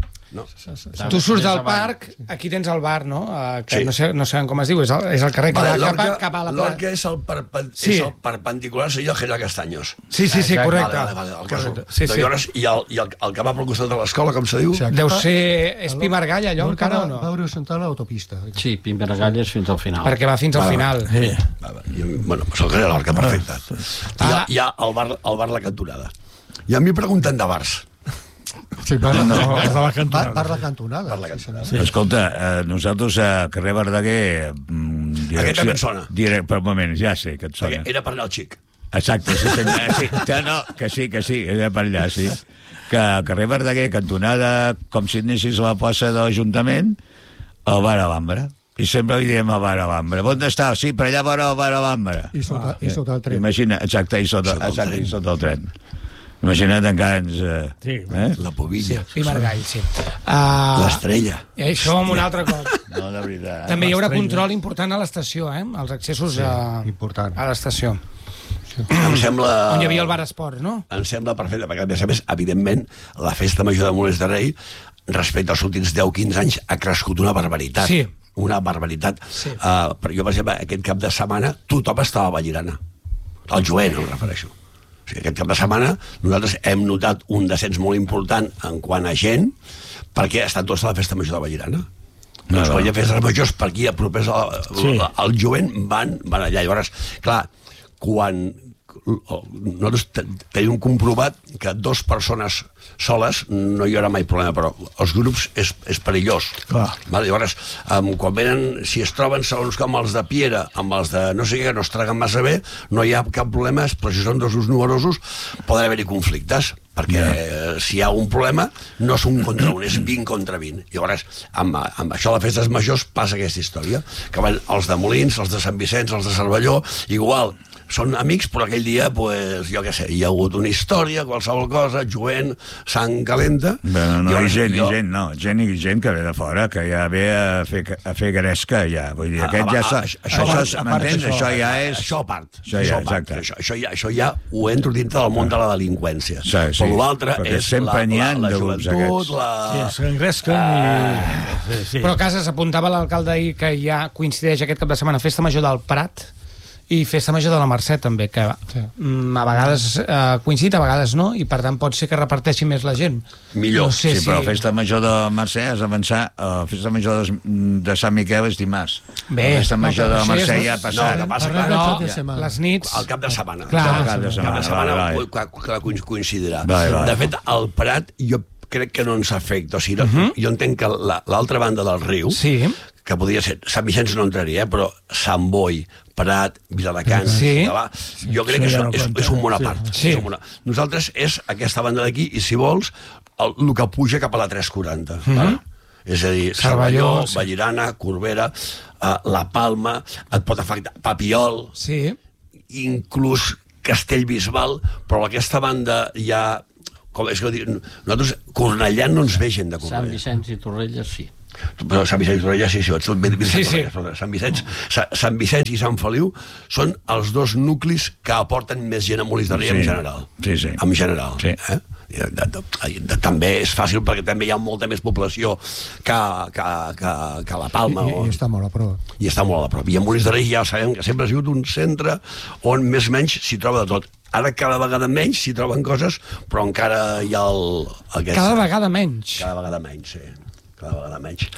tu surts del parc, aquí tens el bar, no? Uh, que Sí. no, sé, no sé com es diu, és el, és el carrer que Vale, va cap, a, Lorca, cap a la Lorca plaça. és el, perpen, Sí. és el perpendicular, seria el general Castanyos. Sí, sí, sí, Exacte. correcte. Vale, vale, vale, el caso. Correcte. Sí, sí. Llavors, i, el, i el, el que va pel costat de l'escola, com se diu? Sí, Deu acaba- ser... És Pi Margall, allò, Lorca encara o va, no? va horitzontal a l'autopista. Sí, Pimperagalles fins al final. Perquè va fins al final. Sí. Va, va, i, bueno, pues el carrer Lorca, perfecte. Hi ha, Ah. hi ha el bar, el bar La Cantonada. I a mi pregunten de bars. Sí, bar, No, no, és de la bar, cantonada. bar la cantonada. Bar La Cantonada. Sí, Sí. Escolta, eh, nosaltres a carrer Verdaguer... Mm, Aquest també et sona. Direct, per un moment, ja sé que et sona. Perquè era per anar al xic. Exacte, sí, senyor. Sí, que no, que sí, que sí, era per allà, sí. Que a carrer Verdaguer, cantonada, com si anessis a la plaça de l'Ajuntament, al bar a l'Ambra. I sempre li diem al bar a l'Ambra. On està? Sí, per allà vora el bar a l'Ambra. I sota, i sota el tren. Imagina, exacte, i sota, Sota el exacte, tren. i sota el tren. Imagina't encara ens... Eh, Sí. eh? La Pobilla. Pi Margall, sí. Uh, L'estrella. I això amb un altre cop. No, de veritat. També hi haurà L'estrella. control important a l'estació, eh? Els accessos a, important. a l'estació. Em sembla... On hi havia el bar esport, no? Em sembla perfecte, perquè a més a més, evidentment, la festa major de Molins de Rei, respecte als últims deu quinze anys, ha crescut una barbaritat. Sí. Una barbaritat. Sí. Uh, però jo, per exemple, aquest cap de setmana, tothom estava a Vallirana. El jovent, em refereixo. O sigui, aquest cap de setmana nosaltres hem notat un descens molt important en quant a gent, perquè estan tots a la festa major de Vallirana. No, Doncs no. quan hi ha festes majors per aquí, a propers al Sí. sí. el jovent, van, van allà. Llavors, clar, quan nosaltres tenim comprovat que dos persones soles no hi haurà mai problema, però els grups és, és perillós. Clar. Vale? Llavors, um, quan venen, si es troben segons com els de Piera amb els de no sé què, que no es traguen massa bé, no hi ha cap problema, però si són dos numerosos poden haver-hi conflictes, perquè yeah. si hi ha un problema no és un contra un, és vint contra vint. Llavors, amb, amb això de festes majors passa aquesta història, que van els de Molins, els de Sant Vicenç, els de Cervelló, igual, són amics, però aquell dia, pues, jo què sé, hi ha hagut una història, qualsevol cosa, jovent, sang calenta... Bueno, no, jo, i gent, jo... i gent, no, gent i gent que ve de fora, que ja ve a fer, a fer gresca, ja, vull dir, aquest ja... Sa, això, això, això m'entens? Això ja és... Això a part. Això ja, exacte. Això, això, ja, això ja ho entro dintre del món de la delinqüència. Sí, sí, però l'altre és la, la, la joventut, la... Sí, s'engresquen i... Sí, sí. Però a casa s'apuntava l'alcalde ahir que ja coincideix aquest cap de setmana Festa Major del Prat i Festa Major de la Mercè també, que sí. a vegades eh, coincidit, a vegades no, i per tant pot ser que reparteixi més la gent. Millor. No sé sí, si... però Festa Major de Mercè has d'avançar, uh, Festa Major de, de Sant Miquel és dimarts. Bé, la Festa Major no, de la Mercè és... ja ha passat. No, que passa, clar, clar, no, de setmana. les nits... Al cap de setmana. Clar, al cap de setmana, cap de setmana vale, vale. que, que coincidirà. Vale, vale. De fet, el Prat jo crec que no ens afecta. O sigui, uh -huh. jo entenc que l'altra banda del riu, sí. que podria ser, Sant Vicenç no entraria, eh, però Sant Boi, Prat, Viladecans, sí. Calà, jo crec que sí, això ja no és, compta. és un món a part. Sí. És un món a... Nosaltres és aquesta banda d'aquí, i si vols, el, el que puja cap a la tres quaranta. Uh -huh. Vale? És a dir, Cervelló, sí. Vallirana, Corbera, uh, La Palma, et pot afectar Papiol, Sí. inclús Castellbisbal, però aquesta banda ja... Com és que dic, nosaltres, Cornellà no ens ve gent de Cornellà. Sant Vicenç i Torrelles, sí. Però Sant Vicenç i Torrella, sí, sí, tot ben, ben Sí, sí. Sant Vicenç, Sa, Sant Vicenç i Sant Feliu són els dos nuclis que aporten més gent a Molins de Rei Sí. en general. Sí, sí. En general. Sí. Eh? I de, de, de, de, també és fàcil perquè també hi ha molta més població que, que, que, que la Palma. I, o... i està molt a prop. I està molt a prop. I a Molins de Rei ja sabem que sempre ha sigut un centre on més o menys s'hi troba de tot. Ara cada vegada menys s'hi troben coses, però encara hi ha el... Aquest... Cada vegada menys. Cada vegada menys, sí. Cada vegada menys.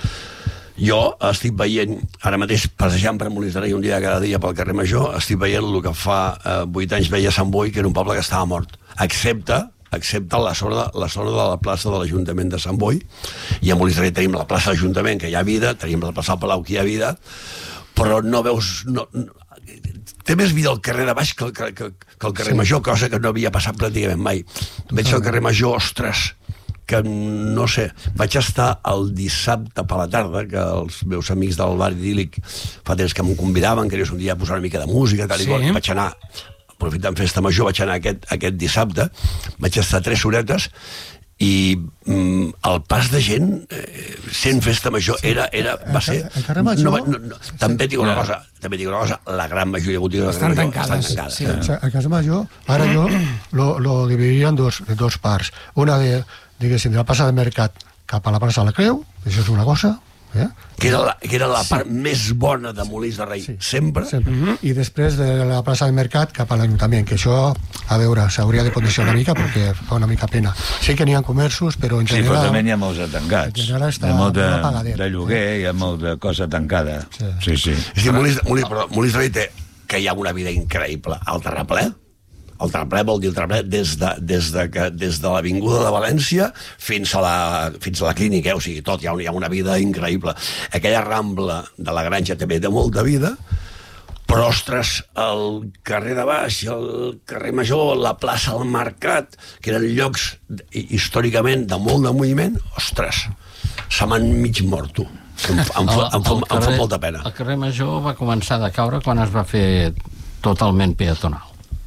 Jo estic veient, ara mateix, passejant per Molins de Rei un dia cada dia pel carrer Major, estic veient el que fa eh, vuit anys veia Sant Boi, que era un poble que estava mort. Excepte, excepte la zona, la zona de la plaça de l'Ajuntament de Sant Boi, i a Molins de Rei tenim la plaça de l'Ajuntament, que hi ha vida, tenim la plaça del Palau, que hi ha vida, però no veus... No, no, té més vida al carrer de baix que, que, que, que al carrer sí. Major, cosa que no havia passat pràcticament mai. Veig al carrer Major, ostres, que no sé, vaig estar el dissabte per la tarda, que els meus amics del bar idíl·lic fa temps que m'ho convidaven, que un dia posar una mica de música, tal i Sí. qual, vaig anar, aprofitant Festa Major, vaig anar aquest, aquest dissabte, vaig estar tres horetes, i mm, el pas de gent eh, sent Festa Major era, era, va ser... El carrer Major... No, no, no, també et dic una cosa, també et dic una cosa, la gran majoria de botigues del Estan carrer Major tancades, estan tancades. sí. Eh? O sea, a Casa Major, ara jo lo, lo dividiria en dos, en dos parts. Una de, diguéssim, de la plaça del Mercat cap a la plaça de la Creu, això és una cosa, eh? Que era la, que era la part sí. més bona de Molins de Rei, sí. sempre. Sempre. Mm -hmm. I després de la plaça del Mercat cap a l'Ajuntament, que això, a veure, s'hauria de condicionar una mica perquè fa una mica pena. Sí que n'hi ha comerços, però en Sí, general... però també n'hi ha molts de tancats. En general està Hi ha molt de, molt apagadet. de lloguer, hi ha molt de cosa tancada. Sí. Sí, sí. És dir, Molins, Molins, perdó, Molins de Rei té que hi ha una vida increïble. El terraplè, el terraplè vol dir el terraplè des de, des de, que, des de l'Avinguda de València fins a la, fins a la clínica, eh? O sigui, tot, hi ha, hi ha una vida increïble. Aquella rambla de la Granja també té molta vida, però, ostres, el carrer de baix, el carrer Major, la plaça del Mercat, que eren llocs històricament de molt de moviment, ostres, se m'han mig mort, tu. Em, em, em, em, em, em fa molta pena. El carrer Major va començar a caure quan es va fer totalment peatonal.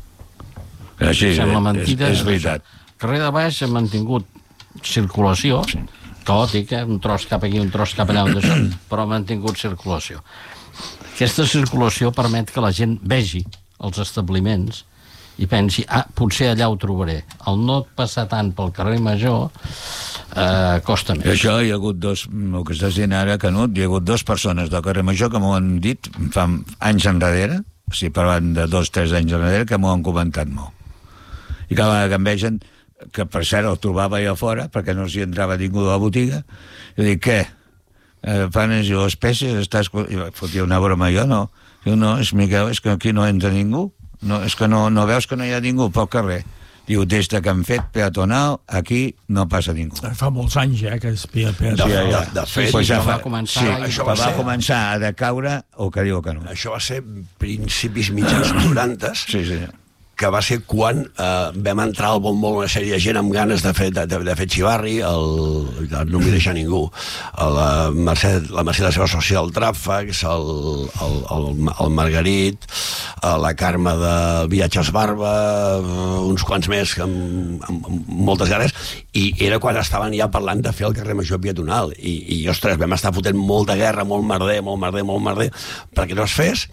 Així, Sembla és, mentida. és veritat. El carrer de baix ha mantingut circulació, sí. caòtica, un tros cap aquí, un tros cap allà, un d'això, però ha mantingut circulació. Aquesta circulació permet que la gent vegi els establiments i pensi, ah, potser allà ho trobaré. El no passar tant pel carrer Major eh, costa més. I això hi ha hagut dos, el que estàs dient ara, Canut, hi ha hagut dues persones del carrer Major que m'ho han dit fa anys enrere, o sigui, parlant de dos o tres anys enrere, que m'ho han comentat molt. I cada vegada que em vegen, que per cert el trobava allà fora, perquè no s'hi entrava ningú de la botiga, jo dic, què? Eh, Panes i espècies, estàs... I fotia una broma jo, no. Jo no, és Miquel, és que aquí no entra ningú. no, és que no, no veus que no hi ha ningú pel carrer. Diu, des de que han fet peatonal, aquí no passa ningú. Fa molts anys, eh, que és pia, pia. De, Sí, de, ja. de fet, Pues ja això fa, va començar sí, i- això va va, ser- començar a decaure o que diu que no. això va ser principis mitjans noranta, Sí, sí. que va ser quan eh, vam entrar al bombo una sèrie de gent amb ganes de fer, de, de, de fer xivarri, el, no m'hi deixa ningú, la Mercè, la Mercè de la seva socia del Tràfags, el, el, el, el Margarit, la Carme de Viatges Barba, uns quants més amb, amb, amb moltes ganes, i era quan estaven ja parlant de fer el carrer Major peatonal, i, i ostres, vam estar fotent molta guerra, molt merder, molt merder, molt merder, perquè no es fes,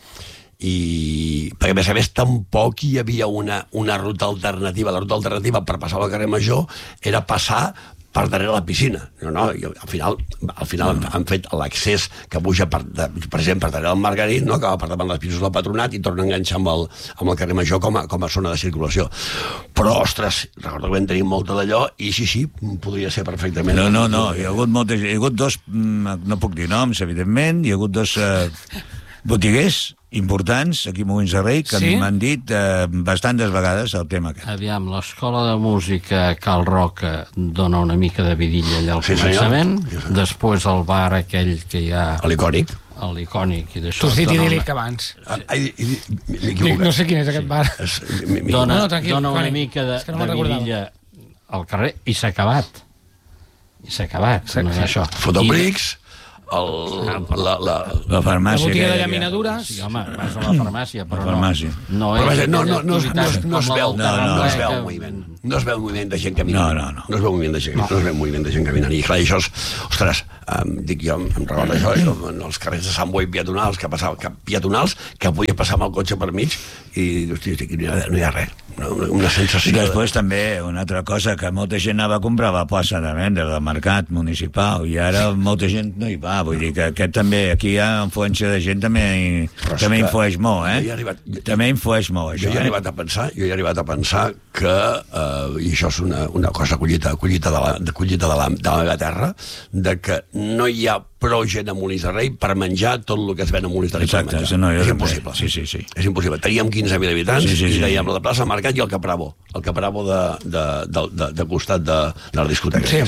i perquè a més a més tampoc hi havia una, una ruta alternativa. La ruta alternativa per passar al carrer Major era passar per darrere la piscina. No, no, i al final, al final han fet l'accés que puja per, de, per exemple, per darrere el Margarit, no? Que va per davant dels pisos del Patronat i torna a enganxar amb el, amb el carrer Major com a, com a zona de circulació. Però, ostres, recordo que vam tenir molta d'allò i sí, sí, podria ser perfectament. No, no, no, hi ha hagut molta, hi ha hagut dos, no puc dir noms, evidentment, hi ha hagut dos eh, botiguers importants aquí a Molins de Rei que Sí? m'han dit eh, bastantes vegades el tema aquest. Aviam, l'escola de música Cal Roca dona una mica de vidilla allà al Sí, senyor. començament, Sí, senyor. després el bar aquell que hi ha A l'icònic. a l'icònic i d'això Tu has dit dona idíl·lic una- abans. Ai, i- i- m'he Dic, equivocat. no sé quin és aquest bar. És- mi- mi- dona, No, no, tranquil, dona una Toni. mica de, És que no de me'n recordava. vidilla al carrer i s'ha acabat. I s'ha acabat, no és això. Fotobrics, el, la, la, La La farmàcia... botiga de aquella que- llaminadures. Sí, home, vas a la farmàcia, però La farmàcia. no. No, Però vaja, és no, no, no, es- no, es- activitat no es com la veu, del no, no, no es veu Terraplè, el que- moviment. No es veu el moviment de gent caminant. No, no, no. No es veu el moviment de gent, no. no es veu el moviment de gent caminant. I clar, això és... Ostres, em, dic jo, em recordo això, això, en els carrers de Sant Boi peatonals, que passava, que, peatonals, que podia passar amb el cotxe per mig, i, hosti, hosti, no, hi ha, no hi ha res. No, una, una sensació... I després també una altra cosa, que molta gent anava a comprar a la plaça de venda del mercat municipal i ara molta gent no hi va, vull dir que aquest també, aquí hi ha influència de gent també, Però és també que influeix molt, eh? jo he arribat- també influeix molt, Jo això, hi he eh? arribat a pensar, jo hi he arribat a pensar que, eh, i això és una, una cosa collita, collita, de, la, de, collita de, la, de la meva terra, de que no hi ha prou gent a Molins de Rei per menjar tot el que es ven a Molins de Rei. Exacte, per menjar. això no, jo és també. impossible. Sí, sí, sí. És impossible. Teníem quinze mil habitants Sí, sí, i sí. teníem la plaça Mercat i el Capravo, el Capravo de, de, de, de, de costat de, de la discoteca. Sí.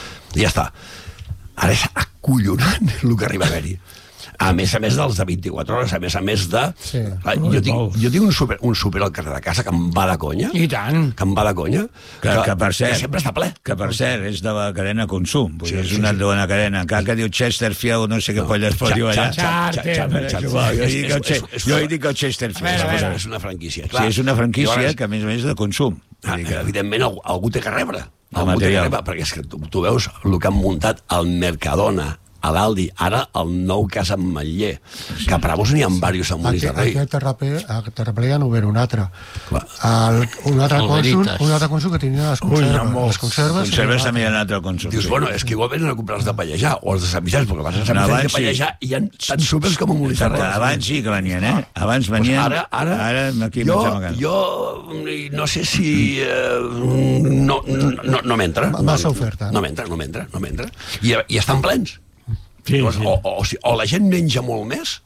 I ja està. Ara és acollonant el que arriba a haver-hi. A més a més dels de vint-i-quatre hores, a més a més de... Sí. Clar, jo, tinc, jo tinc un super, un super al carrer de casa que em va de conya, I tant. que em va de conya, Que, que, per cert, que sempre està ple. que per cert és de la cadena Consum, vull Sí, dir, és sí, una sí. bona cadena, encara que diu Chesterfield, no sé què polles pot dir allà. Charter. És igual, jo És- dic és- el Che- és- és- jo hi dic el A Chesterfield. veure, a veure. És una franquícia. Sí, és una franquícia Llavors, que a més a més és de consum. ah, Vull dir que- evidentment algú, algú té que rebre. El Algú té que material. rebre, perquè és que tu, tu veus el que han muntat al Mercadona, a l'Aldi, ara el nou Casa Ametller, que a Bravos n'hi ha diversos a Molins Aquí, de Rei. aquí a Terraplè, a Terraplè ja no ve un altre. Clar. El, un altre El cònsul, Veritas. un altre cònsul que tenia les Ui, hi ha conserves. molts. les conserves, Conserves i- també hi ha un altre consum. Dius, sí. bueno, és que igual venen a comprar els de Pallejà o els de Sant Vicenç, perquè vas a Sant No, Vicenç abans de sí. Pallejà i hi ha tants súpers com a Molins de Exacte, Rei. abans sí que venien, eh? Abans Pues venien... ara, ara, ara aquí jo, m'estem amagant. jo no sé si eh, no, no, no m'entra. Massa no, oferta. No m'entra, no m'entra, no m'entra. I, I estan plens. Sí, Llavors, sí. o, o, o, si- o la gent menja molt més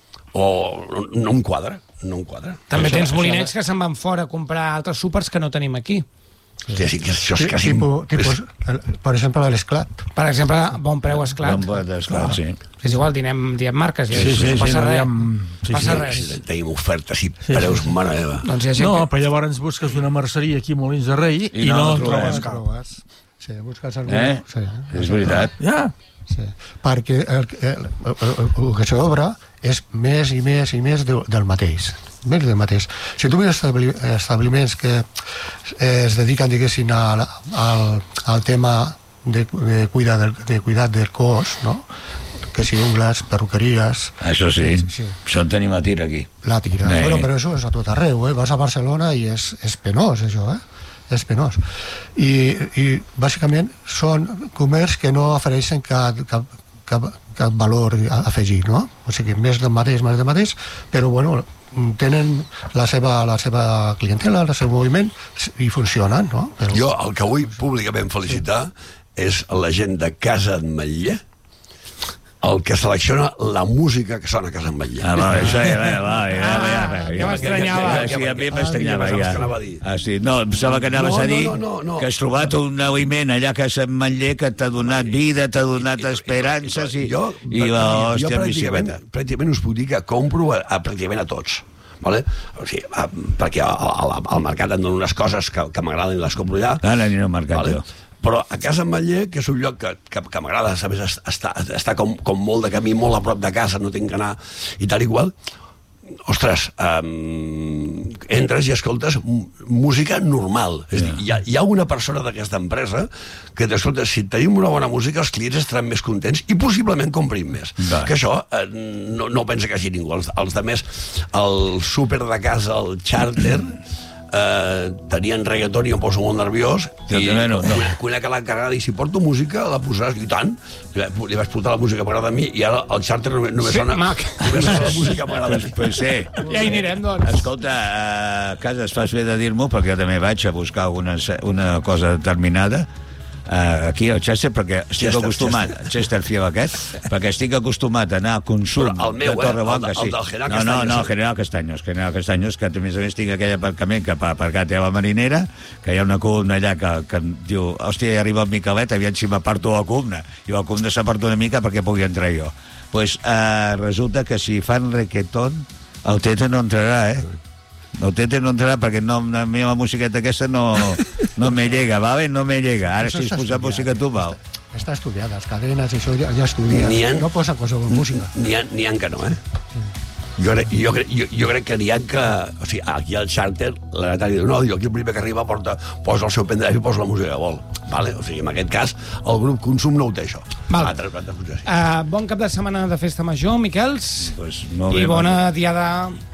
o no, no em quadra, no em quadra. També Això- tens això- molinets que se'n van fora a comprar altres súpers que no tenim aquí. Hòstia, sí, que això és Ti- quasi... Tipus, tipus, el, per exemple, l'esclat. Per exemple, bon preu esclat. Bon pot esclar, sí. És igual, dinem, diem marques. I Sí, sí, no sí, passa no res. diem- sí, passa sí, res. Sí, tenim ofertes i preus, mare meva. Doncs hi ha gent No, que... però llavors busques una merceria aquí a Molins de Rei i, I no no, la en trobem. trobes Les cap. trobes. Sí, busques algú. Eh? Sí, És veritat. Ja, sí. Perquè el, el, el, el, el que s'obre és més i més i més de, del mateix. Més del mateix. Si tu mires establi, establiments que eh, es dediquen, diguéssim, al, al, al tema de, de, cuidar del, de cuidar del cos, no? Que si ungles, perruqueries, Això sí, Sí, sí. això en tenim a tir aquí. la tira. Eh. Bueno, però això és a tot arreu, eh? Vas a Barcelona i és, és penós, això, eh? És penós. I, i bàsicament són comerç que no ofereixen cap, cap, cap, cap valor afegit, no? O sigui, més del mateix, més del mateix, però, bueno, tenen la seva, la seva clientela, el seu moviment, i funcionen, no? Però, Jo el que vull públicament felicitar és la gent de Casa Ametller, el que selecciona la música que sona a Casa Ametller. Ah, va, això ja, va, va, ja, ja, ja m'estranyava. Sí, a mi m'estranyava, Ah, ja. què anava a dir? Ah, sí, no, em sembla que anaves No, a dir no, no, no, no. que has trobat un aliment allà a Casa Ametller que t'ha donat vida, t'ha donat esperances i, jo, i la hòstia en pràcticament, bicicleta. pràcticament us puc dir que compro a, a pràcticament a tots. Vale? O sigui, a, perquè al, al mercat em donen unes coses que, que m'agraden i les compro allà. Ara aniré al mercat, Vale? jo. Però a Casa Ametller, que és un lloc que, que, que m'agrada, a més, està, està com, com molt de camí, molt a prop de casa, no tinc que anar i tal i qual, ostres, um, entres i escoltes música normal. És a dir, hi ha, hi ha una persona d'aquesta empresa que t'escolta, si tenim una bona música, els clients estaran més contents i possiblement comprin més. Va. Que això eh, no, no pensa que hagi ningú. Els, els de més, el súper de casa, el charter, eh, tenien reggaeton i em poso molt nerviós Jo i també no, no. conec a l'encarregada i si porto música la posaràs i tant, li, va- li vaig portar la música que m'agrada a mi i ara el charter només, només Sí, sona mac. només sona la música que m'agrada a Pues, mi. pues sí. Ja hi anirem, doncs. Escolta, a casa es fas bé de dir-m'ho perquè jo també vaig a buscar una, una cosa determinada uh, aquí al Chester perquè estic Chester, acostumat Chester. Chesterfield aquest perquè estic acostumat a anar a consum Però el meu, de eh? Torreblanca, El de- el del General no, no, Castaños, no, eh? General Castaños General Castaños, que a més a més tinc aquell aparcament que per aparcar té a la Marinera, que hi ha una columna allà que, que em diu, hòstia, ja arriba el Miquelet, aviam si m'aparto la columna, i la columna s'aparta una mica perquè pugui entrar jo. Pues uh, resulta que si fan reggaeton el Tete no entrarà, eh? El Tete no entrarà perquè no, a mi la musiqueta aquesta no, no me llega, ¿vale? No me llega. Ara Això si es està posa estudiat. música tu, val. Està estudiat, les cadenes i això ja, ja estudies. N'hi ha- No posa qualsevol música. N'hi ha, n'hi ha que no, eh? Jo crec, jo, crec, jo, jo crec que n'hi ha que... O sigui, aquí al charter, la Natàlia diu, no, diu, aquí el primer que arriba porta, posa el seu pendrive i posa la música que vol. Vale? O sigui, en aquest cas, el grup Consum no ho té, això. Val. Altres, altres, altres, sí. Uh, bon cap de setmana de festa major, Miquels, Pues, molt i bé, bona molt diada